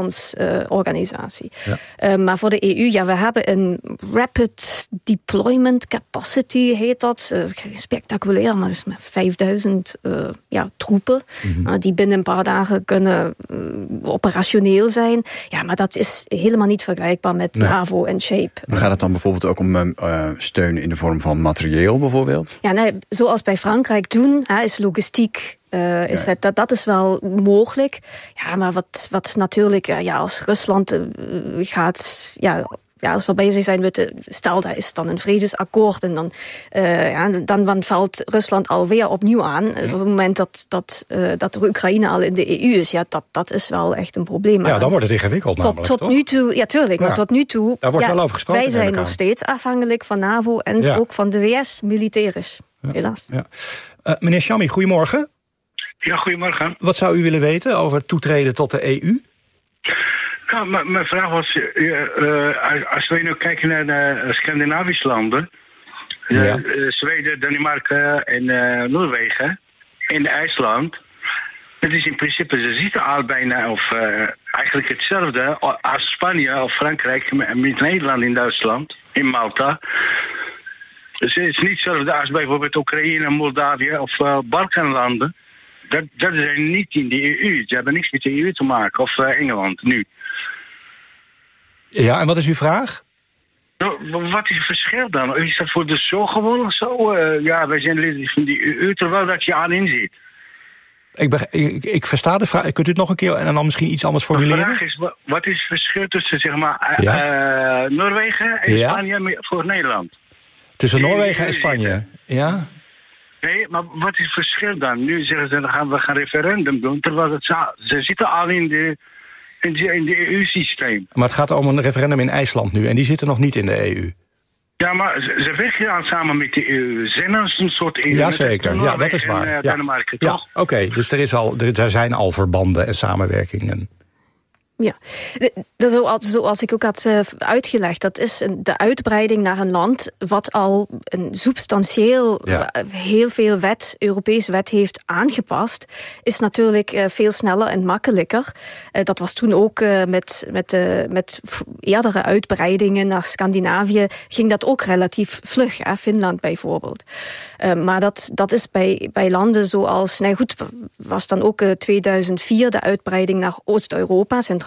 bijstandsorganisatie. Ja. Uh, uh, maar voor de E U, ja, we hebben een Rapid Deployment Capacity, heet dat. Uh, spectaculair, maar dat is met vijfduizend uh, ja, troepen. Mm-hmm. Uh, die binnen een paar dagen kunnen uh, operationeel zijn. Ja, maar dat is helemaal niet vergelijkbaar met nee. NAVO en SHAPE. Maar gaat het dan bijvoorbeeld ook om uh, steun in de vorm van materieel bijvoorbeeld? Ja, nee, zoals bij Frankrijk doen, hè, is logistiek. Uh, is ja. dat, dat is wel mogelijk. Ja, maar wat, wat natuurlijk, uh, ja, als Rusland uh, gaat, ja, ja, als we bezig zijn met de, stel dat is dan een vredesakkoord en dan, uh, ja, dan, dan valt Rusland alweer opnieuw aan. Ja. Dus op het moment dat, dat, uh, dat de Oekraïne al in de E U is, ja, dat, dat is wel echt een probleem. Maar ja, dan wordt het ingewikkeld tot, namelijk, tot toch? nu toe, ja, tuurlijk, ja. maar tot nu toe, daar wordt ja, wel over gesproken. Wij zijn nog steeds afhankelijk van NAVO en ja. ook van de W S militärisch, ja. helaas. Ja. Uh, meneer Chammy, goedemorgen. Ja, goedemorgen. Wat zou u willen weten over het toetreden tot de E U? Nou, mijn vraag was, uh, uh, als we nu kijken naar de Scandinavische landen, uh, ja. uh, Zweden, Denemarken en uh, Noorwegen en IJsland, het is in principe, ze zitten al bijna of uh, eigenlijk hetzelfde als Spanje of Frankrijk met Nederland in Duitsland, in Malta. Dus het is niet hetzelfde als bijvoorbeeld Oekraïne, Moldavië of uh, Balkanlanden. Dat, dat zijn niet in de E U. Ze hebben niks met de E U te maken. Of uh, Engeland, nu. Ja, en wat is uw vraag? Nou, wat is het verschil dan? Is dat voor de zo gewoon of zo? Uh, ja, wij zijn lid van de E U, terwijl dat je aan in zit. Ik, be- ik, ik versta de vraag. Kunt u het nog een keer en dan misschien iets anders formuleren? De vraag is, wat is het verschil tussen zeg maar, uh, ja. uh, Noorwegen en ja. Spanje voor Nederland? Tussen Noorwegen en Spanje, ja? Nee, maar wat is het verschil dan? Nu zeggen ze, dan gaan we gaan referendum doen, terwijl het, ze zitten al in de, in de, in de E U-systeem. Maar het gaat om een referendum in IJsland nu, en die zitten nog niet in de E U. Ja, maar ze, ze werken aan samen met de E U. Ze zijn als een soort E U. Ja, zeker. Ja, dat is waar. En, uh, ja. Denemarken, ja. toch? Oké, okay, dus er, is al, er, er zijn al verbanden en samenwerkingen. Ja, zoals, zoals ik ook had uh, uitgelegd, dat is een, de uitbreiding naar een land wat al een substantieel ja. uh, heel veel wet, Europees wet heeft aangepast, is natuurlijk uh, veel sneller en makkelijker. Uh, dat was toen ook uh, met, met, uh, met eerdere uitbreidingen naar Scandinavië, ging dat ook relatief vlug, hè? Finland bijvoorbeeld. Uh, maar dat, dat is bij, bij landen zoals, nou goed, was dan ook uh, tweeduizend vier de uitbreiding naar Oost-Europa, Centraal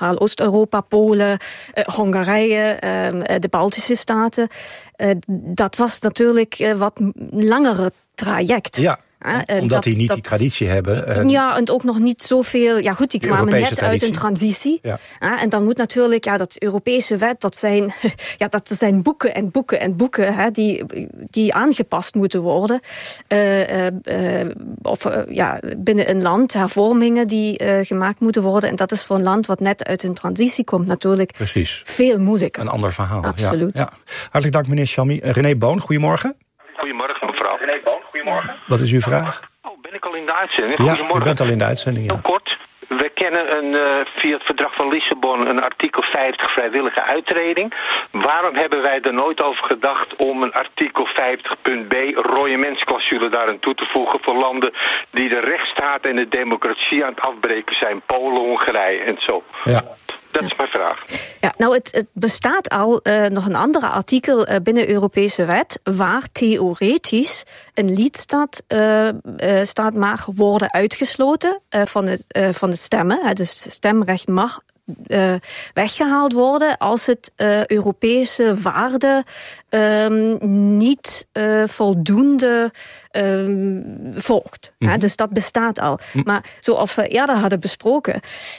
Centraal-Oost-Europa, Polen, uh, Hongarije, uh, de Baltische Staten. Uh, dat was natuurlijk een uh, wat langere traject. Ja. Ja, Omdat dat, die niet dat, die traditie hebben. Uh, ja, en ook nog niet zoveel. Ja, goed, die kwamen net traditie. uit een transitie. Ja. Ja, en dan moet natuurlijk, ja, dat Europese wet, dat zijn, ja, dat zijn boeken en boeken en boeken hè, die, die aangepast moeten worden. Uh, uh, uh, of uh, ja, binnen een land, hervormingen die uh, gemaakt moeten worden. En dat is voor een land wat net uit een transitie komt natuurlijk Precies. veel moeilijker. Een ander verhaal. Absoluut. Ja, ja. Hartelijk dank, meneer Chamy. Uh, René Boon, goedemorgen. Goedemorgen, mevrouw. René Boon, goedemorgen. Wat is uw vraag? Oh, ben ik al in de uitzending? Ja, Goedemorgen. u bent al in de uitzending, ja. Heel kort. We kennen een, uh, via het verdrag van Lissabon een artikel vijftig vrijwillige uittreding. Waarom hebben wij er nooit over gedacht om een artikel vijftig punt b royamentsclausule daarin toe te voegen voor landen die de rechtsstaat en de democratie aan het afbreken zijn? Polen, Hongarije en zo. Ja. Dat is mijn vraag. Ja, nou, het, het bestaat al uh, nog een andere artikel uh, binnen Europese wet, waar theoretisch een lidstaat uh, uh, staat mag worden uitgesloten uh, van, het, uh, van het stemmen. Uh, dus het stemrecht mag uh, weggehaald worden als het uh, Europese waarden um, niet uh, voldoende um, volgt. Mm-hmm. Uh, dus dat bestaat al. Mm-hmm. Maar zoals we eerder hadden besproken,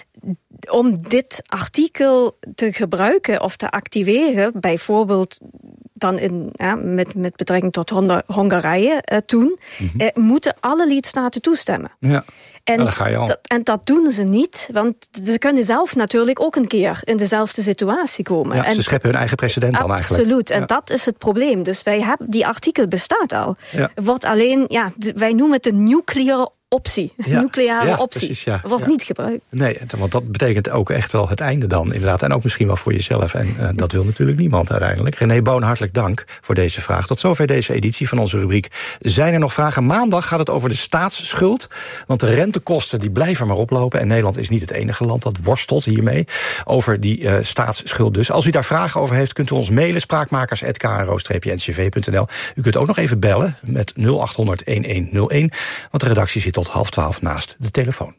om dit artikel te gebruiken of te activeren, bijvoorbeeld dan in, ja, met, met betrekking tot Hongarije uh, toen, mm-hmm. uh, moeten alle lidstaten toestemmen. Ja. En, nou, ga je al. Dat, en dat doen ze niet, want ze kunnen zelf natuurlijk ook een keer in dezelfde situatie komen. Ja, en ze scheppen hun eigen precedent dan eigenlijk. Absoluut, en ja. dat is het probleem. Dus wij hebben, die artikel bestaat al. Ja. Wordt alleen, ja, wij noemen het de nuclear optie. Ja. Nucleare ja, optie. Precies, ja. Wordt ja. niet gebruikt. Nee, want dat betekent ook echt wel het einde dan, inderdaad. En ook misschien wel voor jezelf. En uh, dat wil natuurlijk niemand uiteindelijk. René Boon, hartelijk dank voor deze vraag. Tot zover deze editie van onze rubriek. Zijn er nog vragen? Maandag gaat het over de staatsschuld. Want de rentekosten die blijven maar oplopen. En Nederland is niet het enige land dat worstelt hiermee. Over die uh, staatsschuld dus. Als u daar vragen over heeft, kunt u ons mailen. spraakmakers apenstaartje k r o n c v punt n l. U kunt ook nog even bellen met nul acht honderd elf nul één. Want de redactie zit tot half twaalf naast de telefoon.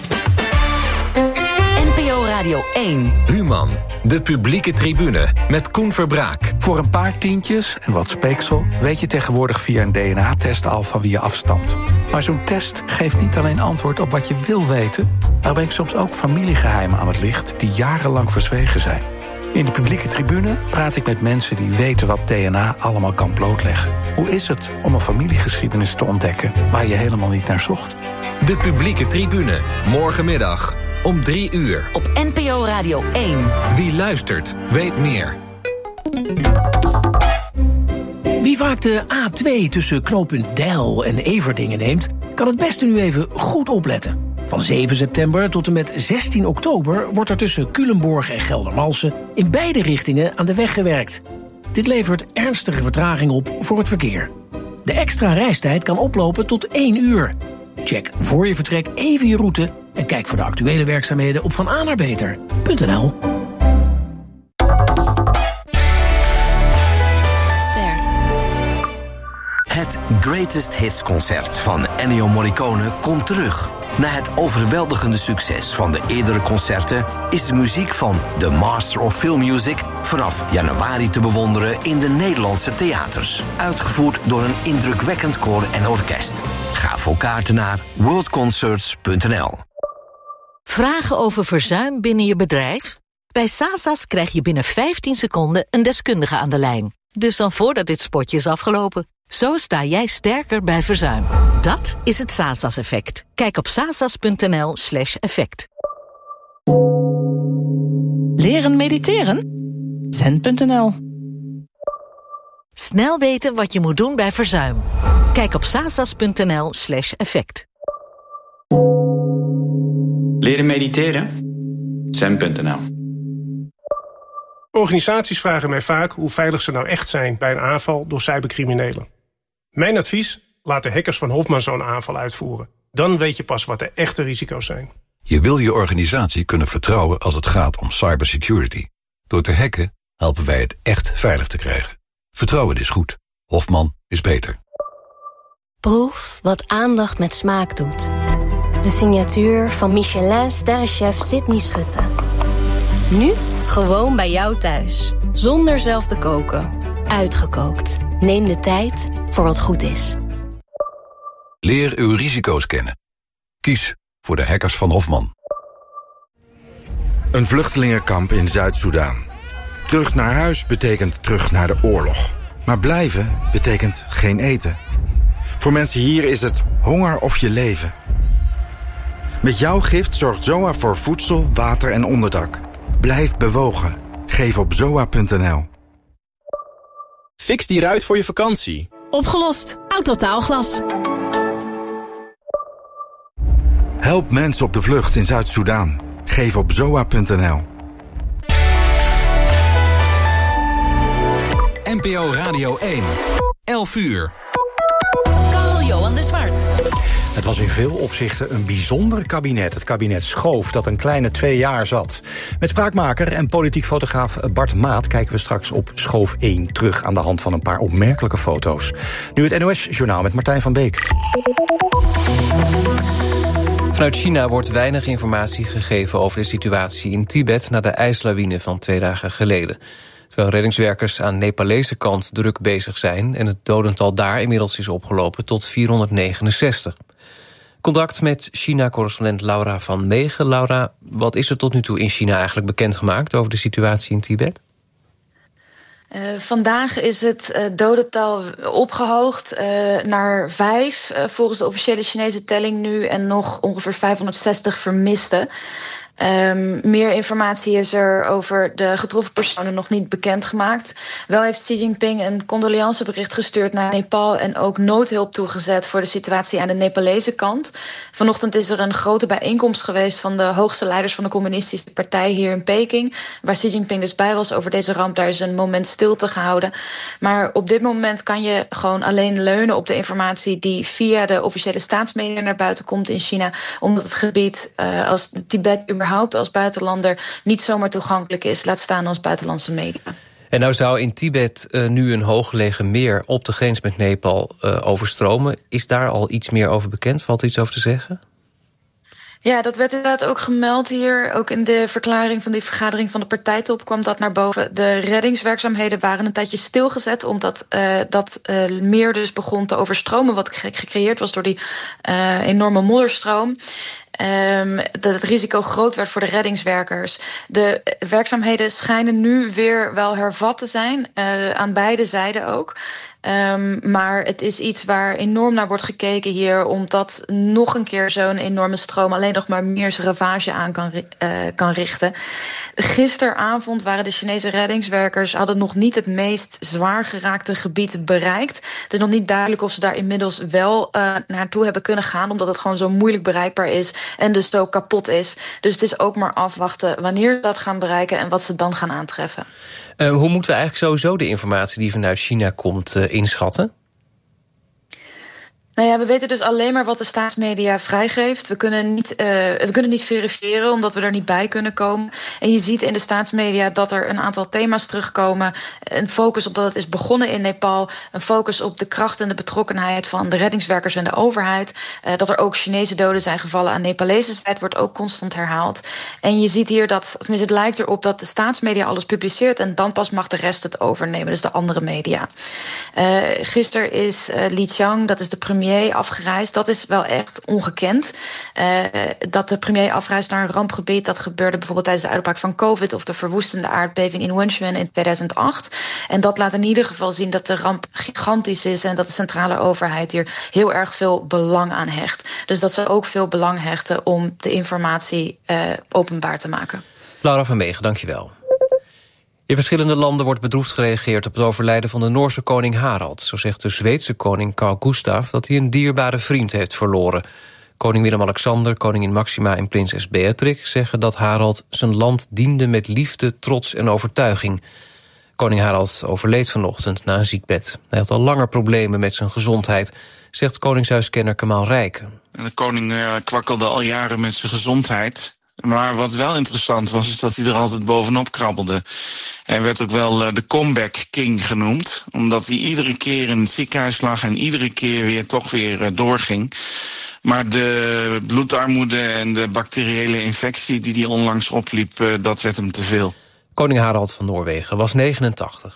N P O Radio één. Human, de publieke tribune met Koen Verbraak. Voor een paar tientjes en wat speeksel weet je tegenwoordig via een D N A-test al van wie je afstamt. Maar zo'n test geeft niet alleen antwoord op wat je wil weten, maar brengt soms ook familiegeheimen aan het licht die jarenlang verzwegen zijn. In de publieke tribune praat ik met mensen die weten wat D N A allemaal kan blootleggen. Hoe is het om een familiegeschiedenis te ontdekken waar je helemaal niet naar zocht? De publieke tribune, morgenmiddag om drie uur. Op N P O Radio één. Wie luistert, weet meer. Wie vaak de A twee tussen knooppunt Deil en Everdingen neemt, kan het beste nu even goed opletten. Van zeven september tot en met zestien oktober wordt er tussen Culemborg en Geldermalsen in beide richtingen aan de weg gewerkt. Dit levert ernstige vertraging op voor het verkeer. De extra reistijd kan oplopen tot één uur. Check voor je vertrek even je route en kijk voor de actuele werkzaamheden op van a naar beter punt n l. Het Greatest Hits concert van Ennio Morricone komt terug. Na het overweldigende succes van de eerdere concerten is de muziek van The Master of Film Music vanaf januari te bewonderen in de Nederlandse theaters. Uitgevoerd door een indrukwekkend koor en orkest. Ga voor kaarten naar world concerts punt n l. Vragen over verzuim binnen je bedrijf? Bij Sasas krijg je binnen vijftien seconden een deskundige aan de lijn. Dus dan voordat dit spotje is afgelopen. Zo sta jij sterker bij verzuim. Dat is het Sasas-effect. Kijk op sasas punt n l slash effect. Leren mediteren? zen punt n l. Snel weten wat je moet doen bij verzuim. Kijk op sasas punt n l slash effect. Leren mediteren? zen punt n l. Organisaties vragen mij vaak hoe veilig ze nou echt zijn bij een aanval door cybercriminelen. Mijn advies? Laat de hackers van Hofman zo'n aanval uitvoeren. Dan weet je pas wat de echte risico's zijn. Je wil je organisatie kunnen vertrouwen als het gaat om cybersecurity. Door te hacken helpen wij het echt veilig te krijgen. Vertrouwen is goed. Hofman is beter. Proef wat aandacht met smaak doet. De signatuur van Michelin sterrenchef Sydney Schutte. Nu gewoon bij jou thuis. Zonder zelf te koken. Uitgekookt. Neem de tijd voor wat goed is. Leer uw risico's kennen. Kies voor de hackers van Hofman. Een vluchtelingenkamp in Zuid-Soedan. Terug naar huis betekent terug naar de oorlog. Maar blijven betekent geen eten. Voor mensen hier is het honger of je leven. Met jouw gift zorgt Z O A voor voedsel, water en onderdak. Blijf bewogen. Geef op zoa punt n l. Fix die ruit voor je vakantie. Opgelost. Autotaalglas. Help mensen op de vlucht in Zuid-Soedan. Geef op zoa punt n l. N P O Radio één. elf uur. Carl-Johan de Zwart. Het was in veel opzichten een bijzonder kabinet. Het kabinet Schoof, dat een kleine twee jaar zat. Met spraakmaker en politiek fotograaf Bart Maat kijken we straks op Schoof één terug aan de hand van een paar opmerkelijke foto's. Nu het N O S-journaal met Martijn van Beek. Vanuit China wordt weinig informatie gegeven over de situatie in Tibet na de ijslawine van twee dagen geleden. Terwijl reddingswerkers aan de Nepalese kant druk bezig zijn en het dodental daar inmiddels is opgelopen tot vierhonderdnegenenzestig. Contact met China-correspondent Laura van Meegen. Laura, wat is er tot nu toe in China eigenlijk bekendgemaakt over de situatie in Tibet? Uh, vandaag is het uh, dodental opgehoogd uh, naar vijf, uh, volgens de officiële Chinese telling nu, en nog ongeveer vijfhonderdzestig vermisten. Um, meer informatie is er over de getroffen personen nog niet bekendgemaakt. Wel heeft Xi Jinping een condoleancebericht gestuurd naar Nepal en ook noodhulp toegezet voor de situatie aan de Nepalese kant. Vanochtend is er een grote bijeenkomst geweest van de hoogste leiders van de communistische partij hier in Peking, waar Xi Jinping dus bij was over deze ramp. Daar is een moment stilte gehouden. Maar op dit moment kan je gewoon alleen leunen op de informatie die via de officiële staatsmedia naar buiten komt in China, omdat het gebied uh, als Tibet überhaupt als buitenlander niet zomaar toegankelijk is, laat staan als buitenlandse media. En nou zou in Tibet uh, nu een hooggelegen meer op de grens met Nepal uh, overstromen. Is daar al iets meer over bekend? Valt er iets over te zeggen? Ja, dat werd inderdaad ook gemeld hier. Ook in de verklaring van die vergadering van de partijtop kwam dat naar boven. De reddingswerkzaamheden waren een tijdje stilgezet, omdat uh, dat uh, meer dus begon te overstromen, wat gecreëerd was door die uh, enorme modderstroom. Um, dat het risico groot werd voor de reddingswerkers. De werkzaamheden schijnen nu weer wel hervat te zijn, uh, aan beide zijden ook. Um, maar het is iets waar enorm naar wordt gekeken hier, omdat nog een keer zo'n enorme stroom alleen nog maar meer ravage aan kan, uh, kan richten. Gisteravond waren de Chinese reddingswerkers hadden nog niet het meest zwaar geraakte gebied bereikt. Het is nog niet duidelijk of ze daar inmiddels wel uh, naartoe hebben kunnen gaan, omdat het gewoon zo moeilijk bereikbaar is en dus zo kapot is. Dus het is ook maar afwachten wanneer ze dat gaan bereiken en wat ze dan gaan aantreffen. Uh, hoe moeten we eigenlijk sowieso de informatie die vanuit China komt uh, inschatten? Nou ja, we weten dus alleen maar wat de staatsmedia vrijgeeft. We kunnen niet, uh, we kunnen niet verifiëren, omdat we er niet bij kunnen komen. En je ziet in de staatsmedia dat er een aantal thema's terugkomen. Een focus op dat het is begonnen in Nepal. Een focus op de kracht en de betrokkenheid van de reddingswerkers en de overheid. Uh, dat er ook Chinese doden zijn gevallen aan Nepalese zijde wordt ook constant herhaald. En je ziet hier dat, tenminste het lijkt erop dat de staatsmedia alles publiceert en dan pas mag de rest het overnemen, dus de andere media. Uh, gisteren is uh, Li Qiang, dat is de premier, afgereisd. Dat is wel echt ongekend. Uh, dat de premier afreist naar een rampgebied, dat gebeurde bijvoorbeeld tijdens de uitbraak van COVID of de verwoestende aardbeving in Wenchuan in tweeduizend acht. En dat laat in ieder geval zien dat de ramp gigantisch is en dat de centrale overheid hier heel erg veel belang aan hecht. Dus dat ze ook veel belang hechten om de informatie uh, openbaar te maken. Laura van Meegen, dankjewel. In verschillende landen wordt bedroefd gereageerd op het overlijden van de Noorse koning Harald. Zo zegt de Zweedse koning Carl Gustaf dat hij een dierbare vriend heeft verloren. Koning Willem-Alexander, koningin Maxima en prinses Beatrix zeggen dat Harald zijn land diende met liefde, trots en overtuiging. Koning Harald overleed vanochtend na een ziekbed. Hij had al langer problemen met zijn gezondheid, zegt koningshuiskenner Kemal Rijken. De koning uh, kwakkelde al jaren met zijn gezondheid. Maar wat wel interessant was, is dat hij er altijd bovenop krabbelde. Hij werd ook wel uh, de comeback king genoemd. Omdat hij iedere keer in het ziekenhuis lag en iedere keer weer toch weer uh, doorging. Maar de bloedarmoede en de bacteriële infectie die hij onlangs opliep, uh, dat werd hem te veel. Koning Harald van Noorwegen was negenentachtig.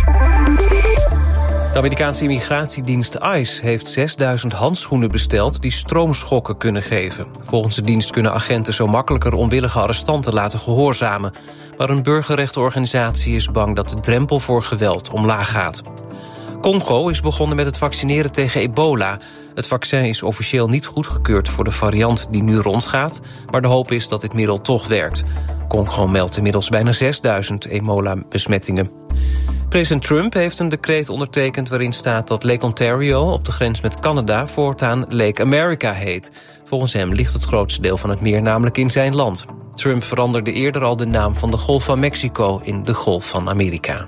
De Amerikaanse immigratiedienst ICE heeft zesduizend handschoenen besteld die stroomschokken kunnen geven. Volgens de dienst kunnen agenten zo makkelijker onwillige arrestanten laten gehoorzamen. Maar een burgerrechtenorganisatie is bang dat de drempel voor geweld omlaag gaat. Congo is begonnen met het vaccineren tegen ebola. Het vaccin is officieel niet goedgekeurd voor de variant die nu rondgaat, maar de hoop is dat dit middel toch werkt. Congo meldt inmiddels bijna zesduizend ebola-besmettingen. President Trump heeft een decreet ondertekend waarin staat dat Lake Ontario op de grens met Canada voortaan Lake America heet. Volgens hem ligt het grootste deel van het meer namelijk in zijn land. Trump veranderde eerder al de naam van de Golf van Mexico in de Golf van Amerika.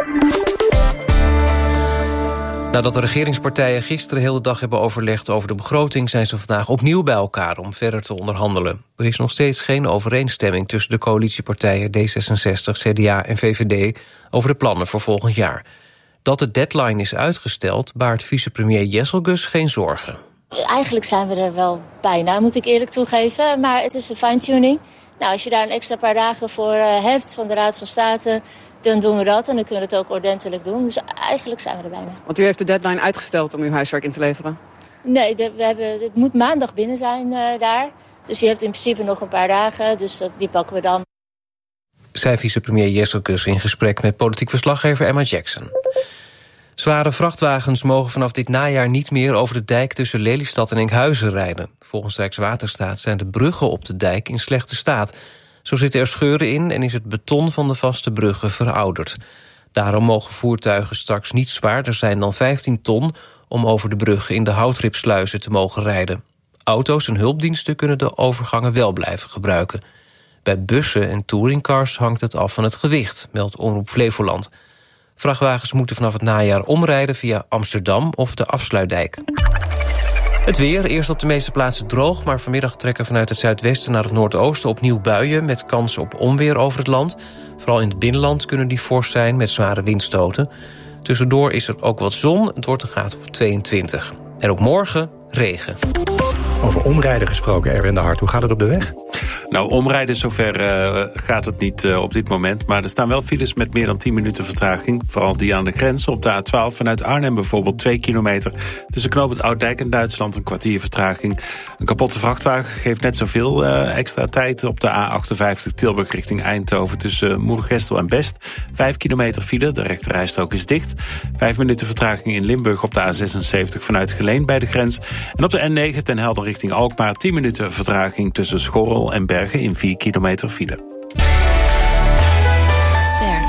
Nadat de regeringspartijen gisteren heel de dag hebben overlegd over de begroting, zijn ze vandaag opnieuw bij elkaar om verder te onderhandelen. Er is nog steeds geen overeenstemming tussen de coalitiepartijen D zesenzestig, C D A en V V D over de plannen voor volgend jaar. Dat de deadline is uitgesteld, baart vicepremier Jesselgus geen zorgen. Eigenlijk zijn we er wel bijna, moet ik eerlijk toegeven, maar het is een fine-tuning. Nou, als je daar een extra paar dagen voor uh, hebt van de Raad van State, dan doen we dat en dan kunnen we het ook ordentelijk doen. Dus eigenlijk zijn we er bijna. Want u heeft de deadline uitgesteld om uw huiswerk in te leveren? Nee, de, we hebben, het moet maandag binnen zijn uh, daar. Dus je hebt in principe nog een paar dagen, dus dat, die pakken we dan. Zei vicepremier Jesselgus in gesprek met politiek verslaggever Emma Jackson. Zware vrachtwagens mogen vanaf dit najaar niet meer over de dijk tussen Lelystad en Enkhuizen rijden. Volgens Rijkswaterstaat zijn de bruggen op de dijk in slechte staat. Zo zitten er scheuren in en is het beton van de vaste bruggen verouderd. Daarom mogen voertuigen straks niet zwaarder zijn dan vijftien ton... om over de bruggen in de houtripsluizen te mogen rijden. Auto's en hulpdiensten kunnen de overgangen wel blijven gebruiken. Bij bussen en touringcars hangt het af van het gewicht, meldt Omroep Flevoland. Vrachtwagens moeten vanaf het najaar omrijden via Amsterdam of de Afsluitdijk. Het weer, eerst op de meeste plaatsen droog, maar vanmiddag trekken vanuit het zuidwesten naar het noordoosten opnieuw buien met kans op onweer over het land. Vooral in het binnenland kunnen die fors zijn met zware windstoten. Tussendoor is er ook wat zon, het wordt een graad of tweeëntwintig. En ook morgen regen. Over omrijden gesproken, Erwin de Hart, hoe gaat het op de weg? Nou, omrijden zover uh, gaat het niet uh, op dit moment. Maar er staan wel files met meer dan tien minuten vertraging. Vooral die aan de grens op de A twaalf vanuit Arnhem bijvoorbeeld twee kilometer. Tussen knooppunt Ouddijk en Duitsland een kwartier vertraging. Een kapotte vrachtwagen geeft net zoveel uh, extra tijd op de A achtenvijftig Tilburg richting Eindhoven. Tussen uh, Moergestel en Best. Vijf kilometer file, de rechterrijstrook is dicht. Vijf minuten vertraging in Limburg op de A zesenzeventig vanuit Geleen bij de grens. En op de N negen ten Helder richting Alkmaar tien minuten vertraging tussen Schorrel en Bergen in vier kilometer file. Ster.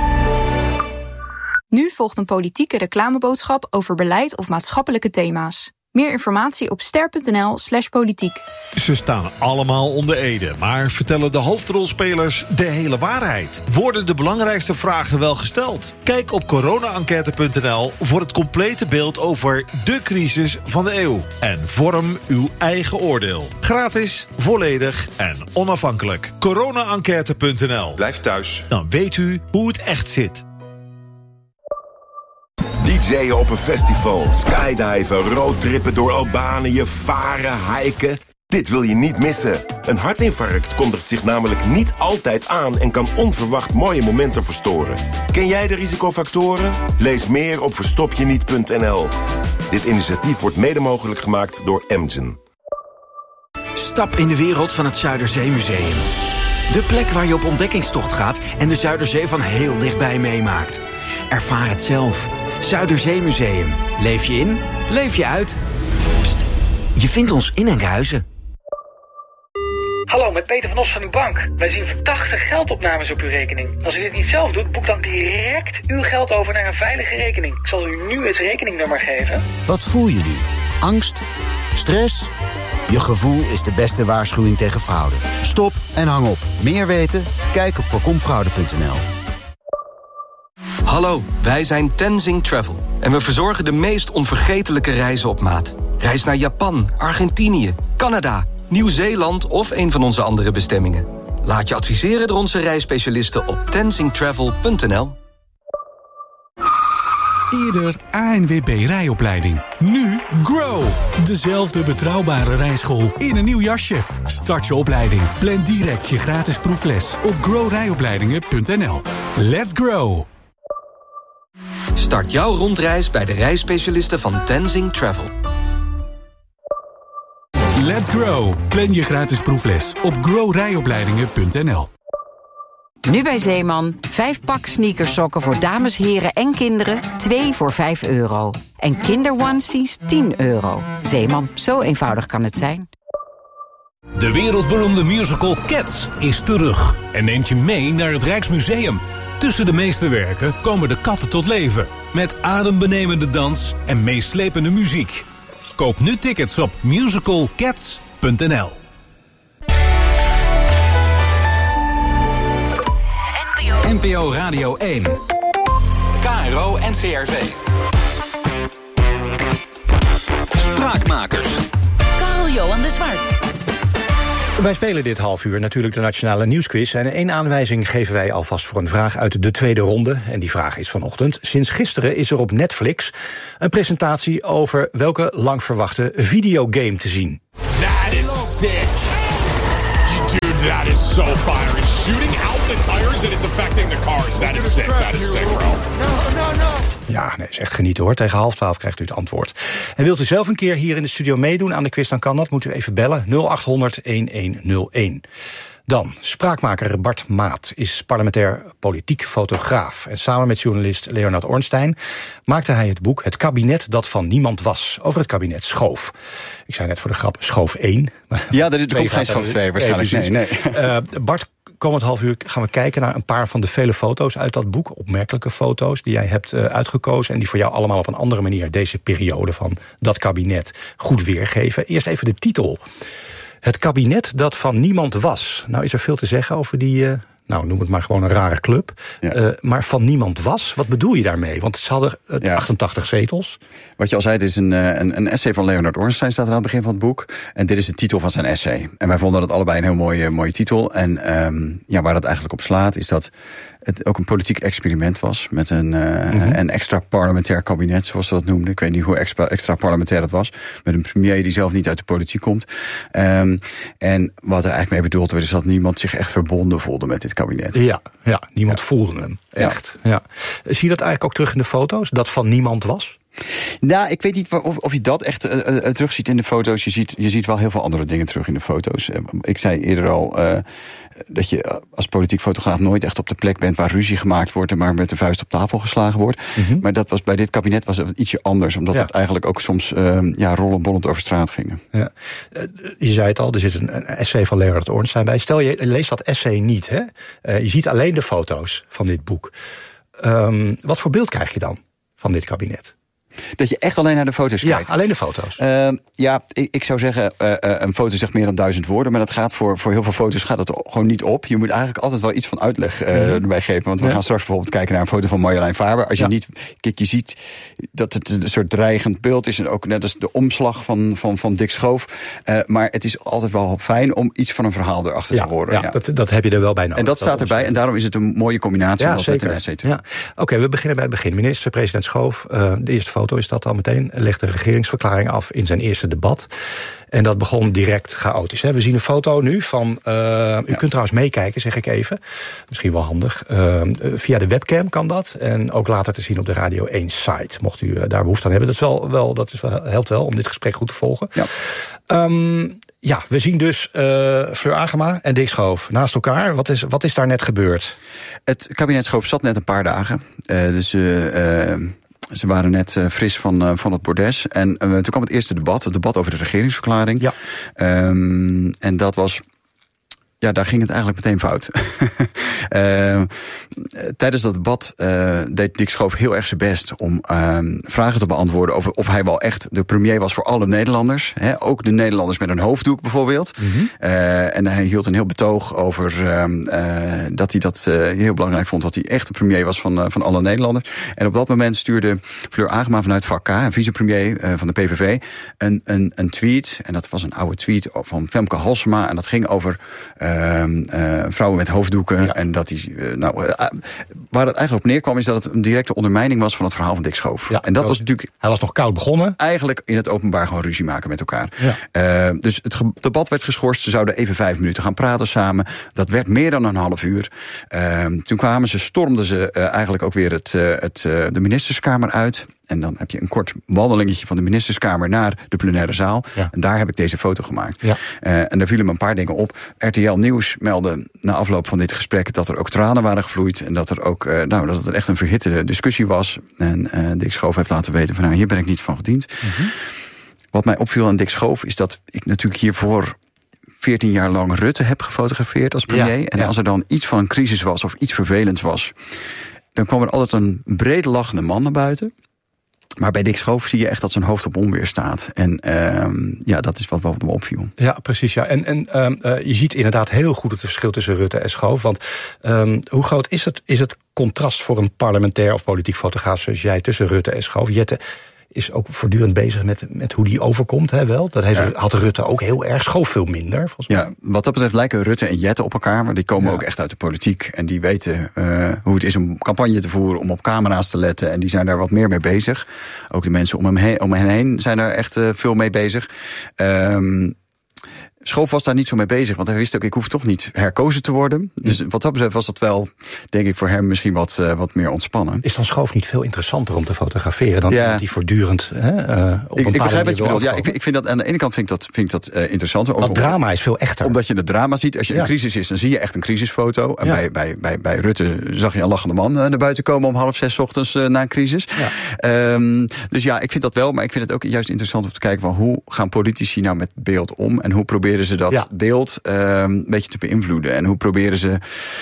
Nu volgt een politieke reclameboodschap over beleid of maatschappelijke thema's. Meer informatie op ster.nl slash politiek. Ze staan allemaal onder Ede, maar vertellen de hoofdrolspelers de hele waarheid? Worden de belangrijkste vragen wel gesteld? Kijk op corona enquête punt n l voor het complete beeld over de crisis van de eeuw. En vorm uw eigen oordeel. Gratis, volledig en onafhankelijk. corona enquête punt n l. Blijf thuis. Dan weet u hoe het echt zit. D J'en op een festival, skydiven, roadtrippen door Albanië, varen, hiken. Dit wil je niet missen. Een hartinfarct kondigt zich namelijk niet altijd aan en kan onverwacht mooie momenten verstoren. Ken jij de risicofactoren? Lees meer op verstopjeniet punt n l. Dit initiatief wordt mede mogelijk gemaakt door Amgen. Stap in de wereld van het Zuiderzeemuseum. De plek waar je op ontdekkingstocht gaat en de Zuiderzee van heel dichtbij meemaakt. Ervaar het zelf. Zuiderzeemuseum. Leef je in, leef je uit. Pst, je vindt ons in Enkhuizen. Hallo, met Peter van Os van uw bank. Wij zien verdachte geldopnames op uw rekening. Als u dit niet zelf doet, boek dan direct uw geld over naar een veilige rekening. Ik zal u nu het rekeningnummer geven. Wat voel je nu? Angst? Stress? Je gevoel is de beste waarschuwing tegen fraude. Stop en hang op. Meer weten? Kijk op voorkomfraude punt n l. Hallo, wij zijn Tenzing Travel en we verzorgen de meest onvergetelijke reizen op maat. Reis naar Japan, Argentinië, Canada, Nieuw-Zeeland of een van onze andere bestemmingen. Laat je adviseren door onze reisspecialisten op tenzing travel punt n l. Eerder A N W B rijopleiding. Nu Grow. Dezelfde betrouwbare rijschool in een nieuw jasje. Start je opleiding. Plan direct je gratis proefles op grow rijopleidingen punt n l. Let's grow. Start jouw rondreis bij de reisspecialisten van Tenzing Travel. Let's grow. Plan je gratis proefles op grow rijopleidingen punt n l. Nu bij Zeeman, vijf pak sneakersokken voor dames, heren en kinderen, twee voor vijf euro. En kinderonesies tien euro. Zeeman, zo eenvoudig kan het zijn. De wereldberoemde musical Cats is terug en neemt je mee naar het Rijksmuseum. Tussen de meesterwerken komen de katten tot leven, met adembenemende dans en meeslepende muziek. Koop nu tickets op musical cats punt n l. N P O Radio één. K R O N C R V. Spraakmakers. Carl-Johan de Zwart. Wij spelen dit half uur natuurlijk de Nationale Nieuwsquiz. En één aanwijzing geven wij alvast voor een vraag uit de tweede ronde. En die vraag is vanochtend. Sinds gisteren is er op Netflix een presentatie over welke lang verwachte videogame te zien. That is sick. Dude, that is so fire. It's shooting out the tires and it's affecting the cars. That is sick. That is sick, bro. No, no, no. Ja, nee, is echt genieten hoor. Tegen half twaalf krijgt u het antwoord. En wilt u zelf een keer hier in de studio meedoen aan de quiz, dan kan dat. Moet u even bellen nul acht honderd elf Dan, spraakmaker Bart Maat is parlementair politiek fotograaf. En samen met journalist Leonard Ornstein maakte hij het boek Het kabinet dat van niemand was. Over het kabinet Schoof. Ik zei net voor de grap Schoof één. Ja, er komt geen Schoof twee waarschijnlijk. Nee, nee. Uh, Bart, komend half uur gaan we kijken naar een paar van de vele foto's uit dat boek. Opmerkelijke foto's die jij hebt uh, uitgekozen. En die voor jou allemaal op een andere manier deze periode van dat kabinet goed weergeven. Eerst even de titel. Het kabinet dat van niemand was. Nou is er veel te zeggen over die, uh, nou noem het maar gewoon een rare club. Ja. Uh, maar van niemand was, wat bedoel je daarmee? Want ze hadden uh, ja. achtentachtig zetels. Wat je al zei, dit is een, een, een essay van Leonard Ornstein, staat er aan het begin van het boek. En dit is de titel van zijn essay. En wij vonden dat allebei een heel mooie, mooie titel. En um, ja, waar dat eigenlijk op slaat, is dat het ook een politiek experiment was. Met een, uh, mm-hmm. een extra parlementair kabinet, zoals ze dat noemden. Ik weet niet hoe extra, extra parlementair dat was. Met een premier die zelf niet uit de politiek komt. Um, en wat er eigenlijk mee bedoeld werd, is dat niemand zich echt verbonden voelde met dit kabinet. Ja, ja niemand ja. voelde hem. Echt. Ja. Ja. Zie je dat eigenlijk ook terug in de foto's? Dat van niemand was? Nou, ik weet niet of, of je dat echt uh, uh, terugziet in de foto's. Je ziet, je ziet wel heel veel andere dingen terug in de foto's. Uh, ik zei eerder al uh, dat je als politiek fotograaf nooit echt op de plek bent waar ruzie gemaakt wordt en maar met de vuist op tafel geslagen wordt. Mm-hmm. Maar dat was bij dit kabinet was het ietsje anders, omdat ja. het eigenlijk ook soms uh, ja, rollenbollend over straat gingen. Ja. Uh, je zei het al, er zit een, een essay van Leonard Ornstein bij. Stel, je leest dat essay niet, hè? Uh, je ziet alleen de foto's van dit boek. Um, wat voor beeld krijg je dan van dit kabinet? Dat je echt alleen naar de foto's kijkt? Ja, alleen de foto's. Uh, ja, ik, ik zou zeggen, uh, een foto zegt meer dan duizend woorden. Maar dat gaat voor, voor heel veel foto's gaat dat gewoon niet op. Je moet eigenlijk altijd wel iets van uitleg uh, mm-hmm. erbij geven. Want we ja. gaan straks bijvoorbeeld kijken naar een foto van Marjolein Faber. Als je ja. niet, kijk, je ziet dat het een soort dreigend beeld is. En ook net als de omslag van, van, van Dick Schoof. Uh, maar het is altijd wel fijn om iets van een verhaal erachter ja, te horen. Ja, ja. Dat, dat heb je er wel bij nodig. En dat staat erbij. En daarom is het een mooie combinatie. Ja, zeker. Ja. Oké, okay, we beginnen bij het begin. Minister-president Schoof, uh, de eerste foto is dat al meteen. Legt de regeringsverklaring af in zijn eerste debat. En dat begon direct chaotisch. We zien een foto nu van... Uh, u ja. kunt trouwens meekijken, zeg ik even. Misschien wel handig. Uh, via de webcam kan dat. En ook later te zien op de Radio één site. Mocht u uh, daar behoefte aan hebben. Dat, is wel, wel, dat is wel, helpt wel om dit gesprek goed te volgen. Ja, um, ja we zien dus uh, Fleur Agema en Dick Schoof naast elkaar. Wat is, wat is daar net gebeurd? Het kabinet Schoof zat net een paar dagen. Uh, dus... Uh, uh, Ze waren net uh, fris van, uh, van het bordes. En uh, toen kwam het eerste debat, het debat over de regeringsverklaring. Ja. Um, en dat was... Ja, daar ging het eigenlijk meteen fout. uh, tijdens dat debat uh, deed Dick Schoof heel erg zijn best om uh, vragen te beantwoorden over of hij wel echt de premier was voor alle Nederlanders. Hè, ook de Nederlanders met een hoofddoek bijvoorbeeld. Mm-hmm. Uh, en hij hield een heel betoog over uh, uh, dat hij dat uh, heel belangrijk vond, dat hij echt de premier was van, uh, van alle Nederlanders. En op dat moment stuurde Fleur Agema vanuit vak K, een vicepremier uh, van de P V V, een, een, een tweet. En dat was een oude tweet van Femke Halsema. En dat ging over... Uh, uh, uh, vrouwen met hoofddoeken. Ja. En dat die, uh, nou, uh, waar het eigenlijk op neerkwam is dat het een directe ondermijning was van het verhaal van Dick Schoof. Ja, en dat was natuurlijk. Hij was nog koud begonnen. Eigenlijk in het openbaar gewoon ruzie maken met elkaar. Ja. Uh, dus het ge- debat werd geschorst. Ze zouden even vijf minuten gaan praten samen. Dat werd meer dan een half uur. Uh, toen kwamen ze, stormden ze uh, eigenlijk ook weer het, uh, het, uh, de ministerskamer uit. En dan heb je een kort wandelingetje van de ministerskamer naar de plenaire zaal. Ja. En daar heb ik deze foto gemaakt. Ja. Uh, en daar vielen me een paar dingen op. R T L Nieuws meldde na afloop van dit gesprek dat er ook tranen waren gevloeid. En dat er ook, uh, nou, dat het echt een verhitte discussie was. En uh, Dick Schoof heeft laten weten van, nou, hier ben ik niet van gediend. Mm-hmm. Wat mij opviel aan Dick Schoof is dat ik natuurlijk hiervoor veertien jaar lang Rutte heb gefotografeerd als premier. Ja, en ja. als er dan iets van een crisis was of iets vervelends was, dan kwam er altijd een breed lachende man naar buiten. Maar bij Dick Schoof zie je echt dat zijn hoofd op onweer staat. En uh, ja, dat is wat, wat me opviel. Ja, precies. Ja. En, en uh, je ziet inderdaad heel goed het verschil tussen Rutte en Schoof. Want um, hoe groot is het, is het contrast voor een parlementair of politiek fotograaf zoals jij tussen Rutte en Schoof? Jette is ook voortdurend bezig met, met hoe die overkomt, hè, wel. Dat heeft, ja. had Rutte ook heel erg, Schoof veel minder, volgens mij. Ja, wat dat betreft lijken Rutte en Jette op elkaar, maar die komen ja. ook echt uit de politiek. En die weten uh, hoe het is om campagne te voeren, om op camera's te letten. En die zijn daar wat meer mee bezig. Ook de mensen om hem heen, om hen heen zijn daar echt uh, veel mee bezig. Um, Schoof was daar niet zo mee bezig, want hij wist ook, ik hoef toch niet herkozen te worden. Dus wat dat betreft was dat wel, denk ik, voor hem misschien wat, uh, wat meer ontspannen. Is dan Schoof niet veel interessanter om te fotograferen dan ja. die voortdurend hè, uh, op ik, een ik begrijp wat je bedoelt. Ja, ik, ik vind dat aan de ene kant vind ik dat, vind ik dat uh, interessanter. Dat drama is veel echter. Omdat je het drama ziet. Als je ja. een crisis is, dan zie je echt een crisisfoto. En ja. bij, bij, bij, bij Rutte zag je een lachende man uh, naar buiten komen om half zes ochtends uh, na een crisis. Ja. Um, dus ja, ik vind dat wel, maar ik vind het ook juist interessant om te kijken van hoe gaan politici nou met beeld om en hoe proberen ze dat ja. beeld Uh, een beetje te beïnvloeden. En hoe proberen ze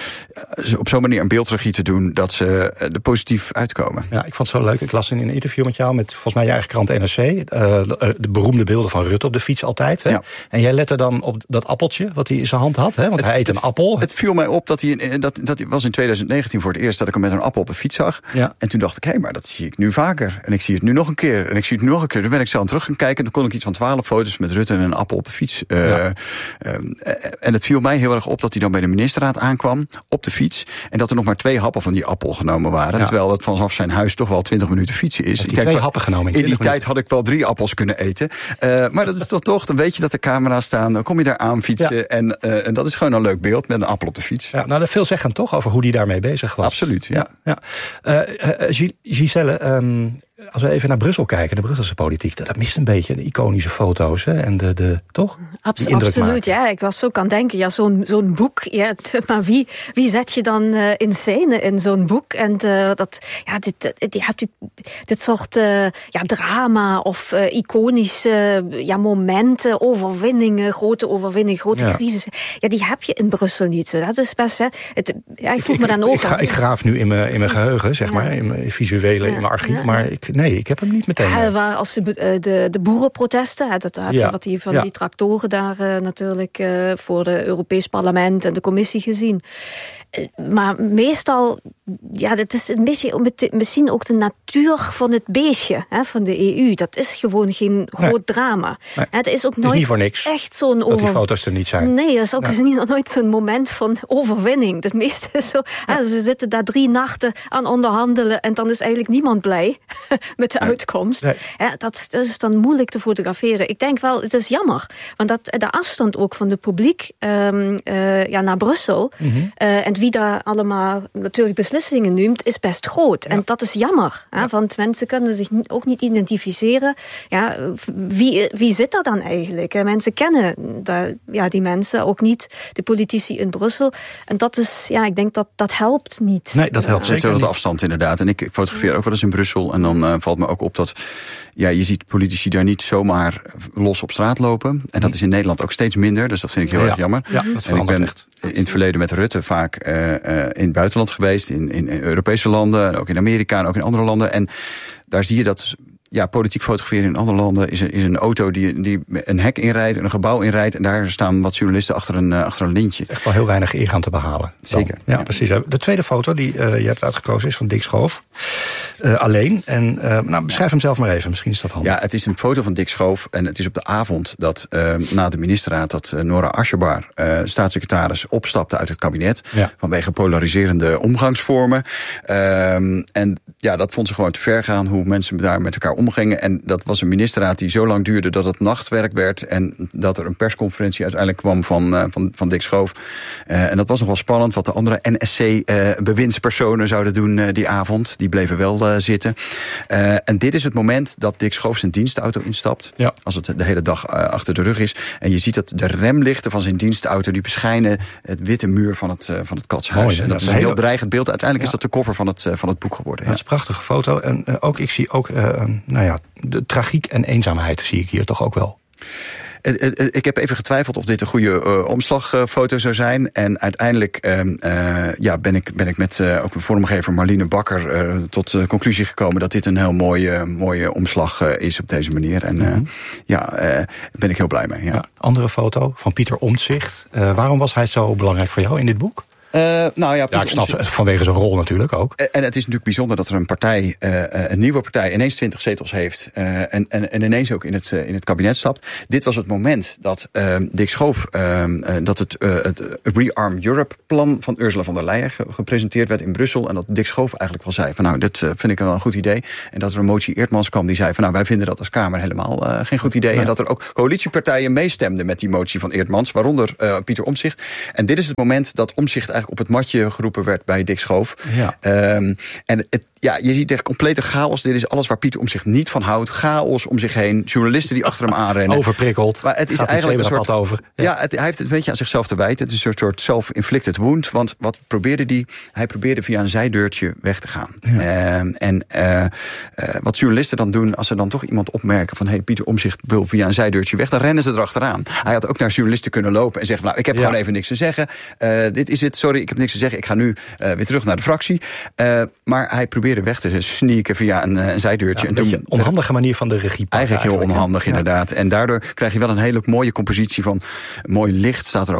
uh, op zo'n manier een beeldregie te doen dat ze uh, er positief uitkomen. Ja, ik vond het zo leuk. Ik las in een interview met jou met volgens mij je eigen krant N R C. Uh, de, de beroemde beelden van Rutte op de fiets altijd. Hè? Ja. En jij lette dan op dat appeltje wat hij in zijn hand had. Hè? Want het, hij eet een het, appel. Het viel mij op dat hij, dat, dat was in twintig negentien voor het eerst dat ik hem met een appel op de fiets zag. Ja. En toen dacht ik, hé, hey, maar dat zie ik nu vaker. En ik zie het nu nog een keer. En ik zie het nu nog een keer. Toen ben ik zo aan terug gaan kijken. Toen kon ik iets van twaalf foto's met Rutte en een appel op de fiets. Uh, ja. uh, En het viel mij heel erg op dat hij dan bij de ministerraad aankwam op de fiets. En dat er nog maar twee happen van die appel genomen waren. Ja. Terwijl het vanaf zijn huis toch wel twintig minuten fietsen is. Kijk, twee happen genomen in, in die minuten. tijd had ik wel drie appels kunnen eten. Uh, maar dat is toch toch, dan weet je dat er camera's staan. Dan kom je daar aan fietsen. Ja. En, uh, en dat is gewoon een leuk beeld met een appel op de fiets. Ja, nou, dat veel zeggen toch over hoe hij daarmee bezig was. Absoluut, ja. ja, ja. Uh, uh, Giselle, um, als we even naar Brussel kijken, de Brusselse politiek, dat, dat mist een beetje de iconische foto's, hè? En de, de toch? Abs- absoluut, ja. Ik was zo aan denken, ja, zo'n, zo'n boek, ja, maar wie, wie zet je dan uh, in scène in zo'n boek? En uh, dat, ja, dit, dit, je hebt dit soort uh, ja, drama of uh, iconische uh, ja, momenten, overwinningen, grote overwinningen, grote ja. crisis. Ja, die heb je in Brussel niet. Dat is best, hè. Het, ja, ik voel ik, me dan ik, ook ik, ga, ik graaf nu in mijn, in mijn geheugen, zeg ja. maar, in mijn visuele, ja. in mijn archief, ja. maar ik, nee, ik heb hem niet meteen. Ja, waar als de, de, de boerenprotesten, dat heb je ja. wat die van ja. die tractoren daar uh, natuurlijk uh, voor het Europees Parlement en de Commissie gezien. Uh, maar meestal, ja, dat is een beetje misschien ook de natuur van het beestje, hè, van de E U. Dat is gewoon geen groot nee. drama. Nee. Het is ook het nooit is niet voor niks echt zo'n dat over... die foto's er niet zijn. Nee, dat is ook ja. niet, nooit zo'n moment van overwinning. Het meeste is zo, ja. hè, ze zitten daar drie nachten aan onderhandelen en dan is eigenlijk niemand blij met de nee. uitkomst. Nee. Ja, dat, dat is dan moeilijk te fotograferen. Ik denk wel, het is jammer. Want dat, de afstand ook van het publiek um, uh, ja, naar Brussel mm-hmm. uh, en wie daar allemaal natuurlijk beslissingen neemt, is best groot. Ja. En dat is jammer. Ja. Hè, want mensen kunnen zich ook niet identificeren. Ja, wie, wie zit daar dan eigenlijk? En mensen kennen de, ja, die mensen ook niet, de politici in Brussel. En dat is, ja, ik denk dat dat helpt niet. Nee, dat helpt ja. zeker wat afstand inderdaad. En ik fotografeer ook wel eens in Brussel en dan uh, valt me ook op dat ja, je ziet politici daar niet zomaar los op straat lopen. En dat is in Nederland ook steeds minder, dus dat vind ik heel ja. erg jammer. Ja, dat en ik ben echt. in het verleden met Rutte vaak uh, uh, in het buitenland geweest, in, in, in Europese landen, ook in Amerika en ook in andere landen. En daar zie je dat ja, politiek fotograferen in andere landen is een, is een auto die, die een hek inrijdt en een gebouw inrijdt. En daar staan wat journalisten achter een, uh, achter een lintje. Echt wel heel weinig eer aan te behalen. Zeker. Ja, ja, precies. De tweede foto die uh, je hebt uitgekozen is van Dick Schoof. uh, alleen. En uh, nou, beschrijf hem zelf maar even, misschien is dat handig. Ja, het is een foto van Dick Schoof. En het is op de avond dat uh, na de ministerraad... dat uh, Nora Asjebar, uh, staatssecretaris, opstapte uit het kabinet. Ja. Vanwege polariserende omgangsvormen. Um, en ja, dat vond ze gewoon te ver gaan, hoe mensen daar met elkaar omgingen. En dat was een ministerraad die zo lang duurde dat het nachtwerk werd. En dat er een persconferentie uiteindelijk kwam van, uh, van, van Dick Schoof. Uh, en dat was nog wel spannend, wat de andere N S C-bewindspersonen uh, zouden doen uh, die avond. Die bleven wel uh, zitten. Uh, en dit is het moment dat Dick Schoof zijn dienstauto instapt. Ja. Als het de hele dag uh, achter de rug is. En je ziet dat de remlichten van zijn dienstauto, die beschijnen het witte muur van het, uh, van het Katshuis. Mooi, en dat, dat is een heel hele... dreigend beeld. Uiteindelijk ja. is dat de cover van het, uh, van het boek geworden. Ja. Dat is een prachtige foto. En uh, ook, ik zie ook, uh, nou ja, de tragiek en eenzaamheid zie ik hier toch ook wel. Ik heb even getwijfeld of dit een goede uh, omslagfoto zou zijn. En uiteindelijk uh, uh, ja, ben, ik, ben ik met uh, ook mijn vormgever Marlene Bakker uh, tot de conclusie gekomen dat dit een heel mooie, mooie omslag uh, is op deze manier. En uh, mm-hmm. ja, uh, daar ben ik heel blij mee. Ja. Ja, andere foto van Pieter Omtzigt. Uh, waarom was hij zo belangrijk voor jou in dit boek? Uh, nou ja, ja, ik snap vanwege zijn rol natuurlijk ook. En het is natuurlijk bijzonder dat er een partij, uh, een nieuwe partij, ineens twintig zetels heeft. Uh, en, en, en ineens ook in het, uh, in het kabinet stapt. Dit was het moment dat uh, Dick Schoof, uh, dat het, uh, het Rearm Europe plan van Ursula von der Leyen gepresenteerd werd in Brussel. En dat Dick Schoof eigenlijk wel zei van nou, dit uh, vind ik wel een goed idee. En dat er een motie Eertmans kwam die zei van nou, wij vinden dat als Kamer helemaal uh, geen goed idee. Ja. En dat er ook coalitiepartijen meestemden met die motie van Eertmans, waaronder uh, Pieter Omtzigt. En dit is het moment dat Omtzigt eigenlijk op het matje geroepen werd bij Dick Schoof. Ja. Um, en het, ja, je ziet echt complete chaos. Dit is alles waar Pieter Omtzigt niet van houdt. Chaos om zich heen. Journalisten die achter hem aanrennen. Overprikkeld. Maar het is Gaat eigenlijk een soort over. Ja, ja het, hij heeft het een beetje aan zichzelf te wijten. Het is een soort self-inflicted wound. Want wat probeerde hij? Hij probeerde via een zijdeurtje weg te gaan. Ja. Um, en uh, uh, wat journalisten dan doen, als ze dan toch iemand opmerken van hey, Pieter Omtzigt wil via een zijdeurtje weg, dan rennen ze erachteraan. Hij had ook naar journalisten kunnen lopen en zeggen van, nou, ik heb ja. gewoon even niks te zeggen. Uh, dit is het, sorry, ik heb niks te zeggen. Ik ga nu uh, weer terug naar de fractie. Uh, maar hij probeerde weg te sneaken via een, een zijdeurtje. Ja, een en beetje toen, onhandige manier van de regie. Eigenlijk heel onhandig, ja. inderdaad. En daardoor krijg je wel een hele mooie compositie van mooi licht staat er